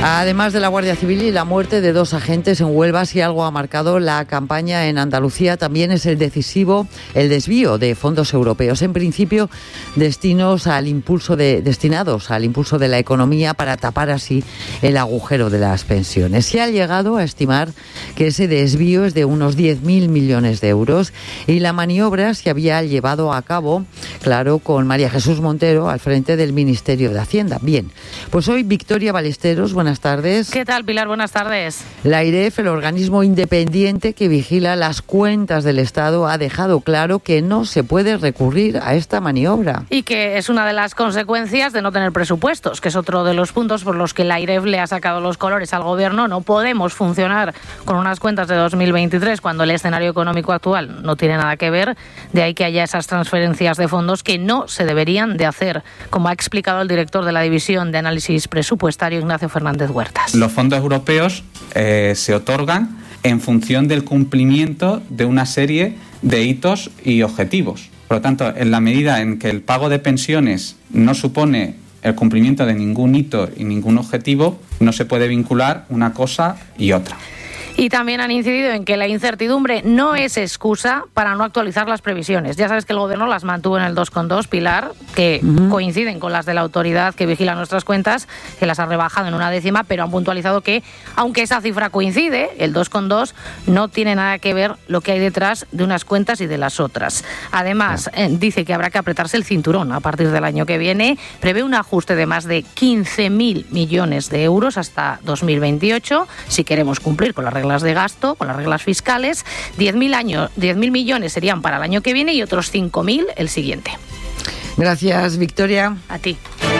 Además de la Guardia Civil y la muerte de dos agentes en Huelva, si algo ha marcado la campaña en Andalucía también es el decisivo, el desvío de fondos europeos, en principio destinos al impulso de, destinados al impulso de la economía para tapar así el agujero de las pensiones. Se ha llegado a estimar que ese desvío es de unos diez mil millones de euros y la maniobra se había llevado a cabo, claro, con María Jesús Montero al frente del Ministerio de Hacienda. Bien, pues hoy Victoria Ballesteros, buenas tardes. ¿Qué tal, Pilar? Buenas tardes. La AIREF, el organismo independiente que vigila las cuentas del Estado, ha dejado claro que no se puede recurrir a esta maniobra. Y que es una de las consecuencias de no tener presupuestos, que es otro de los puntos por los que la AIREF le ha sacado los colores al Gobierno. No podemos funcionar con unas cuentas de dos mil veintitrés cuando el escenario económico actual no tiene nada que ver. De ahí que haya esas transferencias de fondos que no se deberían de hacer, como ha explicado el director de la División de Análisis Presupuestario, Ignacio Fernández Huertas. Los fondos europeos eh, se otorgan en función del cumplimiento de una serie de hitos y objetivos. Por lo tanto, en la medida en que el pago de pensiones no supone el cumplimiento de ningún hito y ningún objetivo, no se puede vincular una cosa y otra. Y también han incidido en que la incertidumbre no es excusa para no actualizar las previsiones. Ya sabes que el Gobierno las mantuvo en el dos coma dos, Pilar, que uh-huh. coinciden con las de la autoridad que vigila nuestras cuentas, que las ha rebajado en una décima, pero han puntualizado que, aunque esa cifra coincide, el dos coma dos, no tiene nada que ver lo que hay detrás de unas cuentas y de las otras. Además, eh, dice que habrá que apretarse el cinturón a partir del año que viene. Prevé un ajuste de más de quince mil millones de euros hasta dos mil veintiocho, si queremos cumplir con las reglas de gasto, con las reglas fiscales. diez mil millones serían para el año que viene y otros cinco mil el siguiente. Gracias, Victoria. A ti.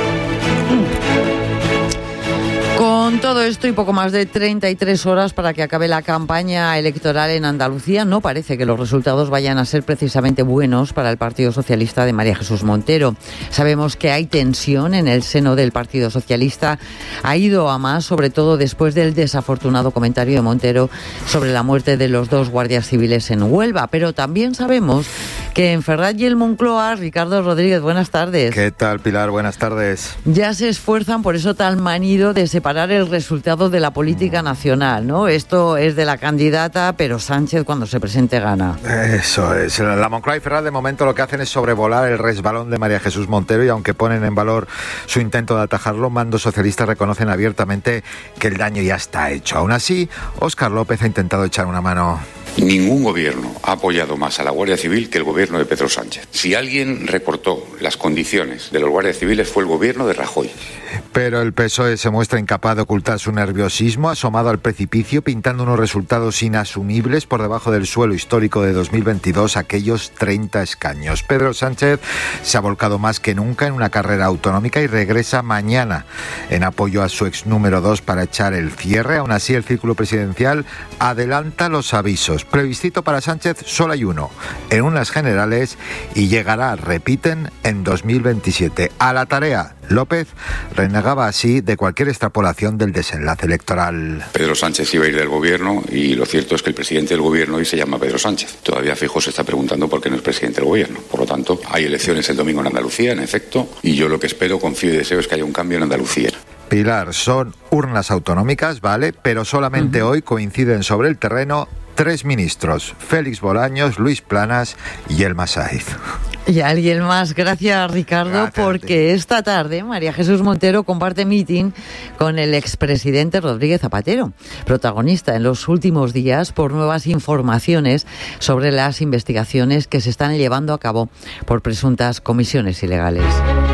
Con todo esto y poco más de treinta y tres horas para que acabe la campaña electoral en Andalucía, no parece que los resultados vayan a ser precisamente buenos para el Partido Socialista de María Jesús Montero. Sabemos que hay tensión en el seno del Partido Socialista. Ha ido a más, sobre todo después del desafortunado comentario de Montero sobre la muerte de los dos guardias civiles en Huelva. Pero también sabemos que en Ferraz y el Moncloa, Ricardo Rodríguez, buenas tardes. ¿Qué tal, Pilar? Buenas tardes. Ya se esfuerzan por eso tan manido de separar el resultado de la política nacional, ¿no? Esto es de la candidata, pero Sánchez cuando se presente gana. Eso es. La Moncloa y Ferraz de momento lo que hacen es sobrevolar el resbalón de María Jesús Montero y aunque ponen en valor su intento de atajarlo, mandos socialistas reconocen abiertamente que el daño ya está hecho. Aún así, Óscar López ha intentado echar una mano. Ningún gobierno ha apoyado más a la Guardia Civil que el gobierno de Pedro Sánchez. Si alguien recortó las condiciones de los guardias civiles fue el gobierno de Rajoy. Pero el P S O E se muestra incapaz de ocultar su nerviosismo, asomado al precipicio, pintando unos resultados inasumibles por debajo del suelo histórico de dos mil veintidós, aquellos treinta escaños. Pedro Sánchez se ha volcado más que nunca en una carrera autonómica y regresa mañana en apoyo a su ex número dos para echar el cierre. Aún así, el círculo presidencial adelanta los avisos. Plebiscito para Sánchez solo hay uno, en unas generales, y llegará, repiten, en dos mil veintisiete. A la tarea. López renegaba así de cualquier extrapolación del desenlace electoral. Pedro Sánchez iba a ir del gobierno y lo cierto es que el presidente del gobierno hoy se llama Pedro Sánchez. Todavía Feijóo se está preguntando por qué no es presidente del gobierno. Por lo tanto, hay elecciones el domingo en Andalucía, en efecto, y yo lo que espero, confío y deseo es que haya un cambio en Andalucía. Pilar, son urnas autonómicas, ¿vale? Pero solamente uh-huh. hoy coinciden sobre el terreno tres ministros, Félix Bolaños, Luis Planas y Elma Saiz. Y alguien más. Gracias, Ricardo, Gracias porque esta tarde María Jesús Montero comparte meeting con el expresidente Rodríguez Zapatero, protagonista en los últimos días por nuevas informaciones sobre las investigaciones que se están llevando a cabo por presuntas comisiones ilegales.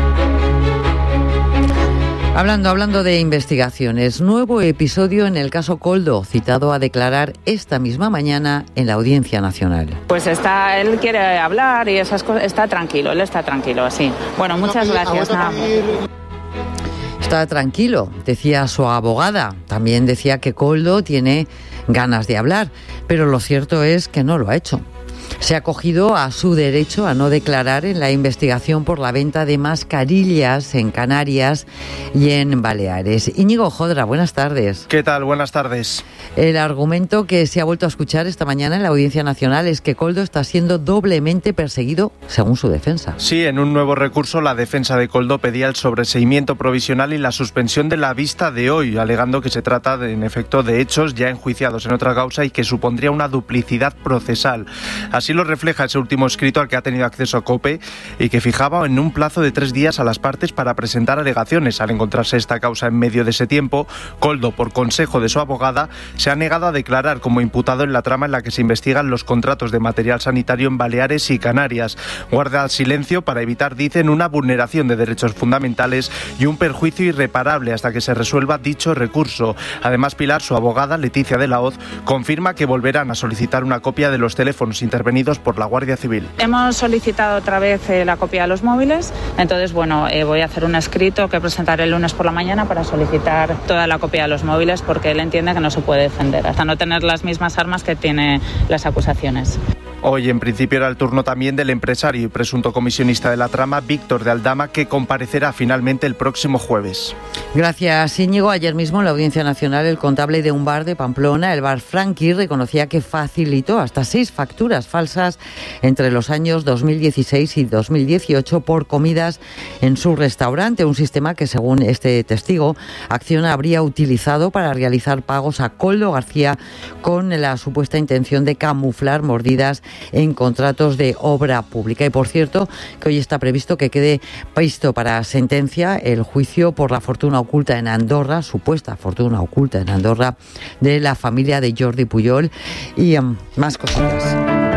Hablando, hablando de investigaciones, nuevo episodio en el caso Koldo, citado a declarar esta misma mañana en la Audiencia Nacional. Pues está, él quiere hablar y esas cosas, está tranquilo, él está tranquilo, sí. Bueno, muchas gracias. Nada. Está tranquilo, decía su abogada. También decía que Koldo tiene ganas de hablar, pero lo cierto es que no lo ha hecho. se ha acogido a su derecho a no declarar en la investigación por la venta de mascarillas en Canarias y en Baleares. Íñigo Jodra, buenas tardes. ¿Qué tal? Buenas tardes. El argumento que se ha vuelto a escuchar esta mañana en la Audiencia Nacional es que Koldo está siendo doblemente perseguido, según su defensa. Sí, en un nuevo recurso la defensa de Koldo pedía el sobreseimiento provisional y la suspensión de la vista de hoy, alegando que se trata de, en efecto de hechos ya enjuiciados en otra causa y que supondría una duplicidad procesal. Así lo refleja ese último escrito al que ha tenido acceso a COPE y que fijaba en un plazo de tres días a las partes para presentar alegaciones. Al encontrarse esta causa en medio de ese tiempo, Koldo, por consejo de su abogada, se ha negado a declarar como imputado en la trama en la que se investigan los contratos de material sanitario en Baleares y Canarias. Guarda silencio para evitar, dicen, una vulneración de derechos fundamentales y un perjuicio irreparable hasta que se resuelva dicho recurso. Además, Pilar, su abogada, Leticia de la Hoz, confirma que volverán a solicitar una copia de los teléfonos intervenidos por la Guardia Civil. Hemos solicitado otra vez eh, la copia de los móviles, entonces bueno, eh, voy a hacer un escrito que presentaré el lunes por la mañana para solicitar toda la copia de los móviles porque él entiende que no se puede defender hasta no tener las mismas armas que tiene las acusaciones. Hoy, en principio, era el turno también del empresario y presunto comisionista de la trama, Víctor de Aldama, que comparecerá finalmente el próximo jueves. Gracias, Íñigo. Ayer mismo en la Audiencia Nacional, el contable de un bar de Pamplona, el bar Franqui, reconocía que facilitó hasta seis facturas falsas entre los años dos mil dieciséis y dos mil dieciocho por comidas en su restaurante, un sistema que, según este testigo, Acciona habría utilizado para realizar pagos a Koldo García con la supuesta intención de camuflar mordidas en contratos de obra pública. Y por cierto, que hoy está previsto que quede visto para sentencia el juicio por la fortuna oculta en Andorra, supuesta fortuna oculta en Andorra, de la familia de Jordi Pujol y um, más cositas.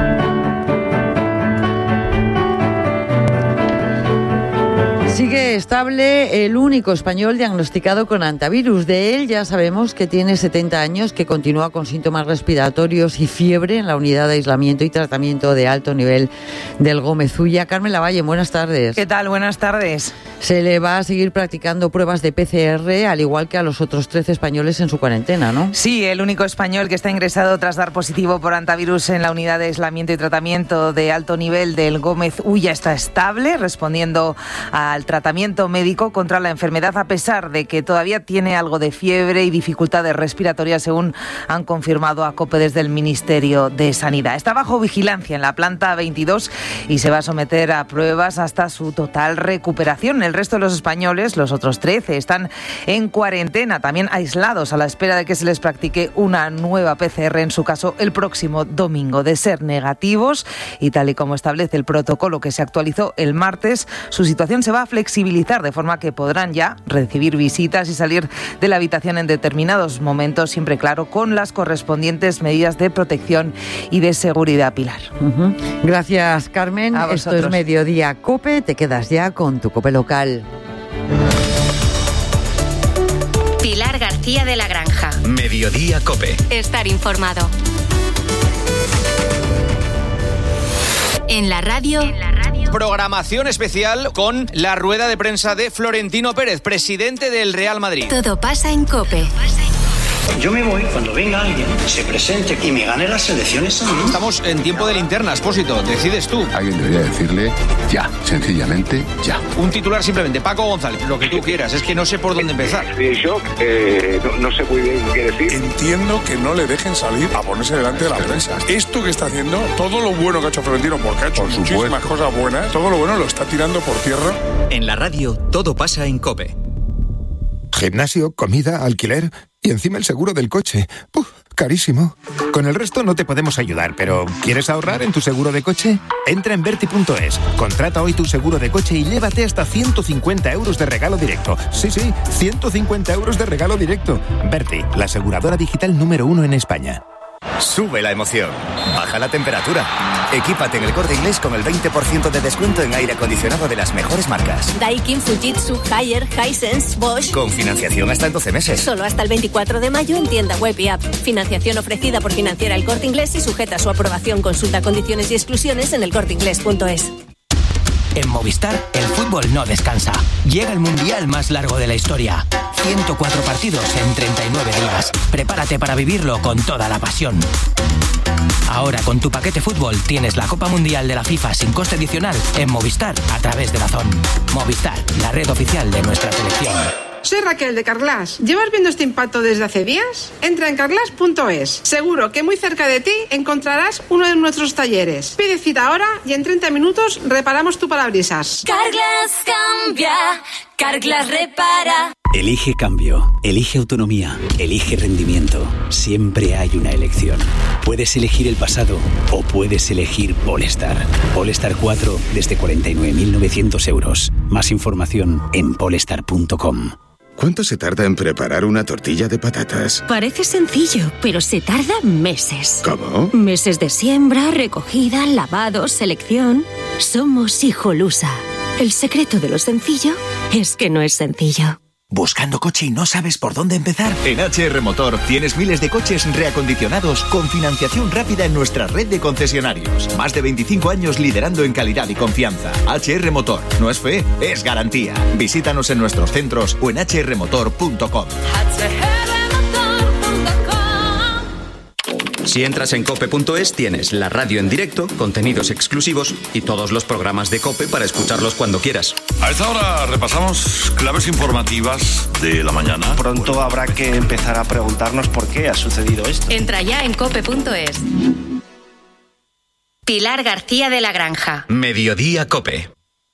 Sigue estable el único español diagnosticado con hantavirus. De él ya sabemos que tiene setenta años, que continúa con síntomas respiratorios y fiebre en la unidad de aislamiento y tratamiento de alto nivel del Gómez Ulla. Carmen Lavalle, buenas tardes. ¿Qué tal? Buenas tardes. Se le va a seguir practicando pruebas de P C R, al igual que a los otros trece españoles en su cuarentena, ¿no? Sí, el único español que está ingresado tras dar positivo por hantavirus en la unidad de aislamiento y tratamiento de alto nivel del Gómez Ulla está estable, respondiendo al tratamiento médico contra la enfermedad, a pesar de que todavía tiene algo de fiebre y dificultades respiratorias, según han confirmado a COPE desde el Ministerio de Sanidad. Está bajo vigilancia en la planta veintidós y se va a someter a pruebas hasta su total recuperación. El resto de los españoles, los otros trece, están en cuarentena, también aislados, a la espera de que se les practique una nueva P C R, en su caso el próximo domingo. De ser negativos, y tal y como establece el protocolo que se actualizó el martes, su situación se va a flexibilizar, de forma que podrán ya recibir visitas y salir de la habitación en determinados momentos, siempre claro, con las correspondientes medidas de protección y de seguridad. Pilar. Uh-huh. Gracias, Carmen. Esto es Mediodía COPE. Te quedas ya con tu COPE local. Pilar García de la Granja. Mediodía COPE. Estar informado. En la radio. En la radio. Programación especial con la rueda de prensa de Florentino Pérez, presidente del Real Madrid. Todo pasa en COPE. Yo me voy cuando venga alguien, se presente y me gane las elecciones a mí. Estamos en tiempo de linterna, Expósito. Decides tú. Alguien debería decirle ya, sencillamente ya. Un titular simplemente. Paco González, lo que tú quieras. Es que no sé por dónde empezar. Estoy en shock, eh, no, no sé muy bien qué decir. Entiendo que no le dejen salir a ponerse delante de la prensa. Esto que está haciendo, todo lo bueno que ha hecho Florentino, porque ha hecho por muchísimas supuesto. cosas buenas, todo lo bueno lo está tirando por tierra. En la radio, todo pasa en COPE. Gimnasio, comida, alquiler y encima el seguro del coche. ¡Puf! Carísimo. Con el resto no te podemos ayudar, pero ¿quieres ahorrar en tu seguro de coche? Entra en Berti punto es, contrata hoy tu seguro de coche y llévate hasta ciento cincuenta euros de regalo directo. Sí, sí, ciento cincuenta euros de regalo directo. Berti, la aseguradora digital número uno en España. Sube la emoción, baja la temperatura. Equípate en El Corte Inglés con el veinte por ciento de descuento en aire acondicionado de las mejores marcas. Daikin, Fujitsu, Haier, Hisense, Bosch. Con financiación hasta en doce meses. Solo hasta el veinticuatro de mayo en tienda web y app. Financiación ofrecida por Financiera El Corte Inglés y sujeta a su aprobación. Consulta condiciones y exclusiones en el corte inglés punto es. En Movistar, el fútbol no descansa. Llega el mundial más largo de la historia. ciento cuatro partidos en treinta y nueve días. Prepárate para vivirlo con toda la pasión. Ahora con tu paquete fútbol tienes la Copa Mundial de la FIFA sin coste adicional en Movistar a través de Dazón. Movistar, la red oficial de nuestra selección. Soy Raquel de Carglass. ¿Llevas viendo este impacto desde hace días? Entra en carglass punto es. Seguro que muy cerca de ti encontrarás uno de nuestros talleres. Pide cita ahora y en treinta minutos reparamos tu parabrisas. Carglass cambia, Carglass repara. Elige cambio, elige autonomía, elige rendimiento. Siempre hay una elección. Puedes elegir el pasado o puedes elegir Polestar. Polestar cuatro desde cuarenta y nueve mil novecientos euros. Más información en polestar punto com. ¿Cuánto se tarda en preparar una tortilla de patatas? Parece sencillo, pero se tarda meses. ¿Cómo? Meses de siembra, recogida, lavado, selección. Somos Hijolusa. El secreto de lo sencillo es que no es sencillo. ¿Buscando coche y no sabes por dónde empezar? En H R Motor tienes miles de coches reacondicionados con financiación rápida en nuestra red de concesionarios. Más de veinticinco años liderando en calidad y confianza. H R Motor. No es fe, es garantía. Visítanos en nuestros centros o en h r motor punto com. Si entras en cope punto es tienes la radio en directo, contenidos exclusivos y todos los programas de COPE para escucharlos cuando quieras. A esta hora repasamos claves informativas de la mañana. Pronto habrá que empezar a preguntarnos por qué ha sucedido esto. Entra ya en cope punto es. Pilar García de la Granja. Mediodía Cope.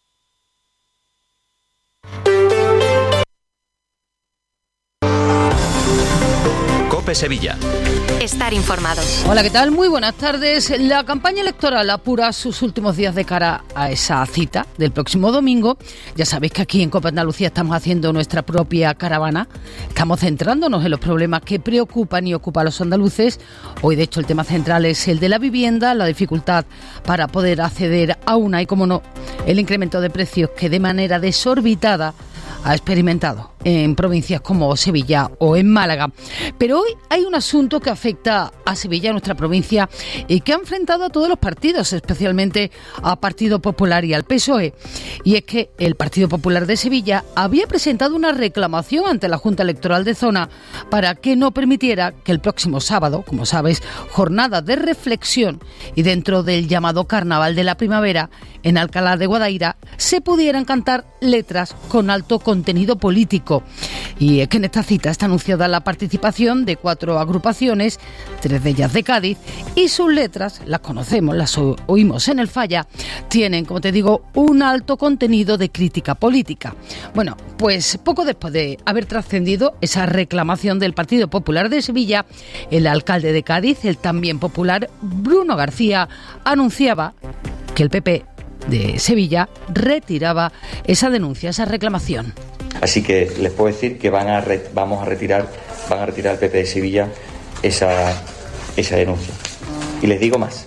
Cope Sevilla. Estar informados. Hola, ¿qué tal? Muy buenas tardes. La campaña electoral apura sus últimos días de cara a esa cita del próximo domingo. Ya sabéis que aquí en Cope Andalucía estamos haciendo nuestra propia caravana. Estamos centrándonos en los problemas que preocupan y ocupan a los andaluces. Hoy, de hecho, el tema central es el de la vivienda, la dificultad para poder acceder a una y, como no, el incremento de precios que de manera desorbitada ha experimentado en provincias como Sevilla o en Málaga. Pero hoy hay un asunto que afecta a Sevilla, nuestra provincia, y que ha enfrentado a todos los partidos, especialmente al Partido Popular y al P S O E. Y es que el Partido Popular de Sevilla había presentado una reclamación ante la Junta Electoral de Zona para que no permitiera que el próximo sábado, como sabes, jornada de reflexión y dentro del llamado Carnaval de la Primavera, en Alcalá de Guadaira, se pudieran cantar letras con alto contenido político. Y es que en esta cita está anunciada la participación de cuatro agrupaciones, tres de ellas de Cádiz, y sus letras, las conocemos, las oímos en el Falla, tienen, como te digo, un alto contenido de crítica política. Bueno, pues poco después de haber trascendido esa reclamación del Partido Popular de Sevilla, el alcalde de Cádiz, el también popular Bruno García, anunciaba que el P P de Sevilla retiraba esa denuncia, esa reclamación. Así que les puedo decir que van a re, vamos a retirar, van a retirar el P P de Sevilla esa, esa denuncia. Y les digo más.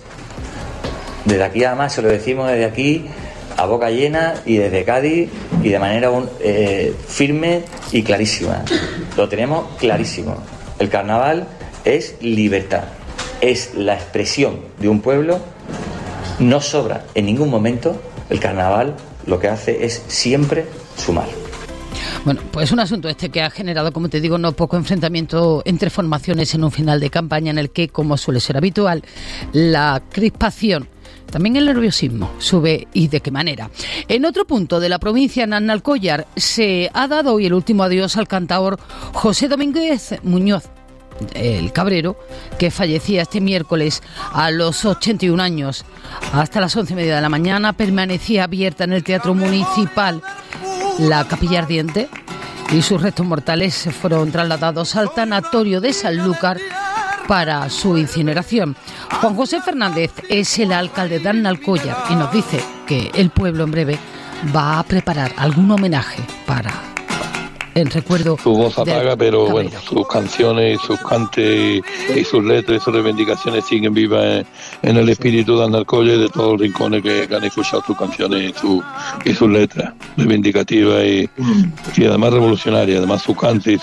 Desde aquí además se lo decimos desde aquí a boca llena y desde Cádiz y de manera un, eh, firme y clarísima. Lo tenemos clarísimo. El carnaval es libertad, es la expresión de un pueblo. No sobra en ningún momento. El carnaval lo que hace es siempre sumar. Bueno, pues un asunto este que ha generado, como te digo, no poco enfrentamiento entre formaciones en un final de campaña en el que, como suele ser habitual, la crispación, también el nerviosismo, sube. ¿Y de qué manera? En otro punto de la provincia, en Alcollar, se ha dado hoy el último adiós al cantaor José Domínguez Muñoz, el cabrero, que fallecía este miércoles a los ochenta y un años. Hasta las once y media de la mañana permanecía abierta en el Teatro Municipal la capilla ardiente y sus restos mortales fueron trasladados al tanatorio de Sanlúcar para su incineración. Juan José Fernández es el alcalde de Alcollar y nos dice que el pueblo en breve va a preparar algún homenaje para en recuerdo. Su voz apaga, pero bueno, sus canciones, sus cantes y, y sus letras y sus reivindicaciones siguen vivas en, en el espíritu de Alcollar y de todos los rincones que, que han escuchado sus canciones y, su, y sus letras reivindicativas y, y además revolucionarias, además su cante y su voz.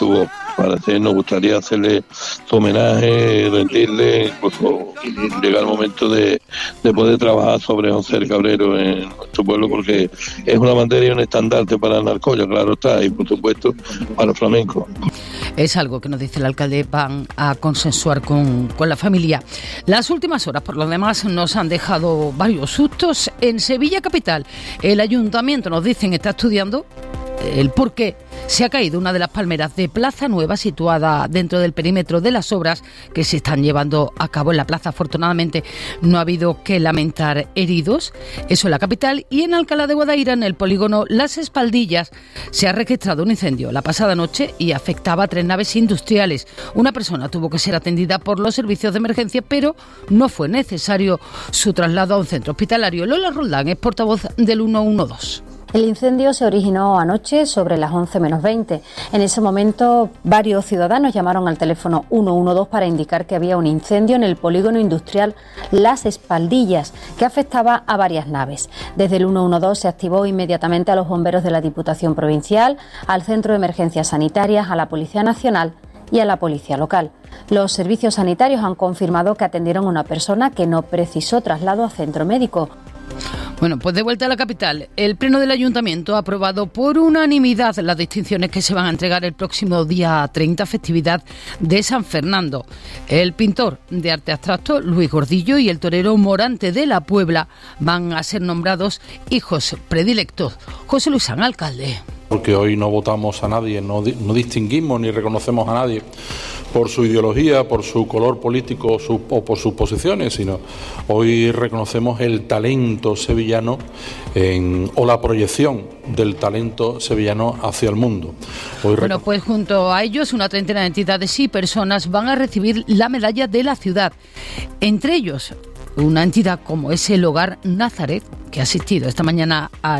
Parece, nos gustaría hacerle su homenaje, rendirle, incluso llegar el momento de, de poder trabajar sobre José el Cabrero en nuestro pueblo, porque es una bandera y un estandarte para el Narcoya, claro está, y por supuesto para los flamencos. Es algo que nos dice el alcalde, van a consensuar con, con la familia. Las últimas horas, por lo demás, nos han dejado varios sustos. En Sevilla capital, el ayuntamiento, nos dicen, está estudiando el por qué se ha caído una de las palmeras de Plaza Nueva, situada dentro del perímetro de las obras que se están llevando a cabo en la plaza. Afortunadamente no ha habido que lamentar heridos, eso en la capital. Y en Alcalá de Guadaira, en el polígono Las Espaldillas, se ha registrado un incendio la pasada noche y afectaba a tres naves industriales. Una persona tuvo que ser atendida por los servicios de emergencia, pero no fue necesario su traslado a un centro hospitalario. Lola Roldán es portavoz del ciento doce. El incendio se originó anoche sobre las once menos veinte. En ese momento, varios ciudadanos llamaron al teléfono ciento doce para indicar que había un incendio en el polígono industrial Las Espaldillas, que afectaba a varias naves. Desde el ciento doce se activó inmediatamente a los bomberos de la Diputación Provincial, al Centro de Emergencias Sanitarias, a la Policía Nacional y a la Policía Local. Los servicios sanitarios han confirmado que atendieron a una persona que no precisó traslado a centro médico. Bueno, pues de vuelta a la capital, el Pleno del Ayuntamiento ha aprobado por unanimidad las distinciones que se van a entregar el próximo día treinta, festividad de San Fernando. El pintor de arte abstracto, Luis Gordillo, y el torero Morante de la Puebla van a ser nombrados hijos predilectos. José Luis San, alcalde. Porque hoy no votamos a nadie, no, no distinguimos ni reconocemos a nadie por su ideología, por su color político su, o por sus posiciones, sino hoy reconocemos el talento sevillano en, o la proyección del talento sevillano hacia el mundo. Hoy bueno, pues junto a ellos una treintena de entidades y personas van a recibir la medalla de la ciudad. Entre ellos, una entidad como es el Hogar Nazaret, que ha asistido esta mañana a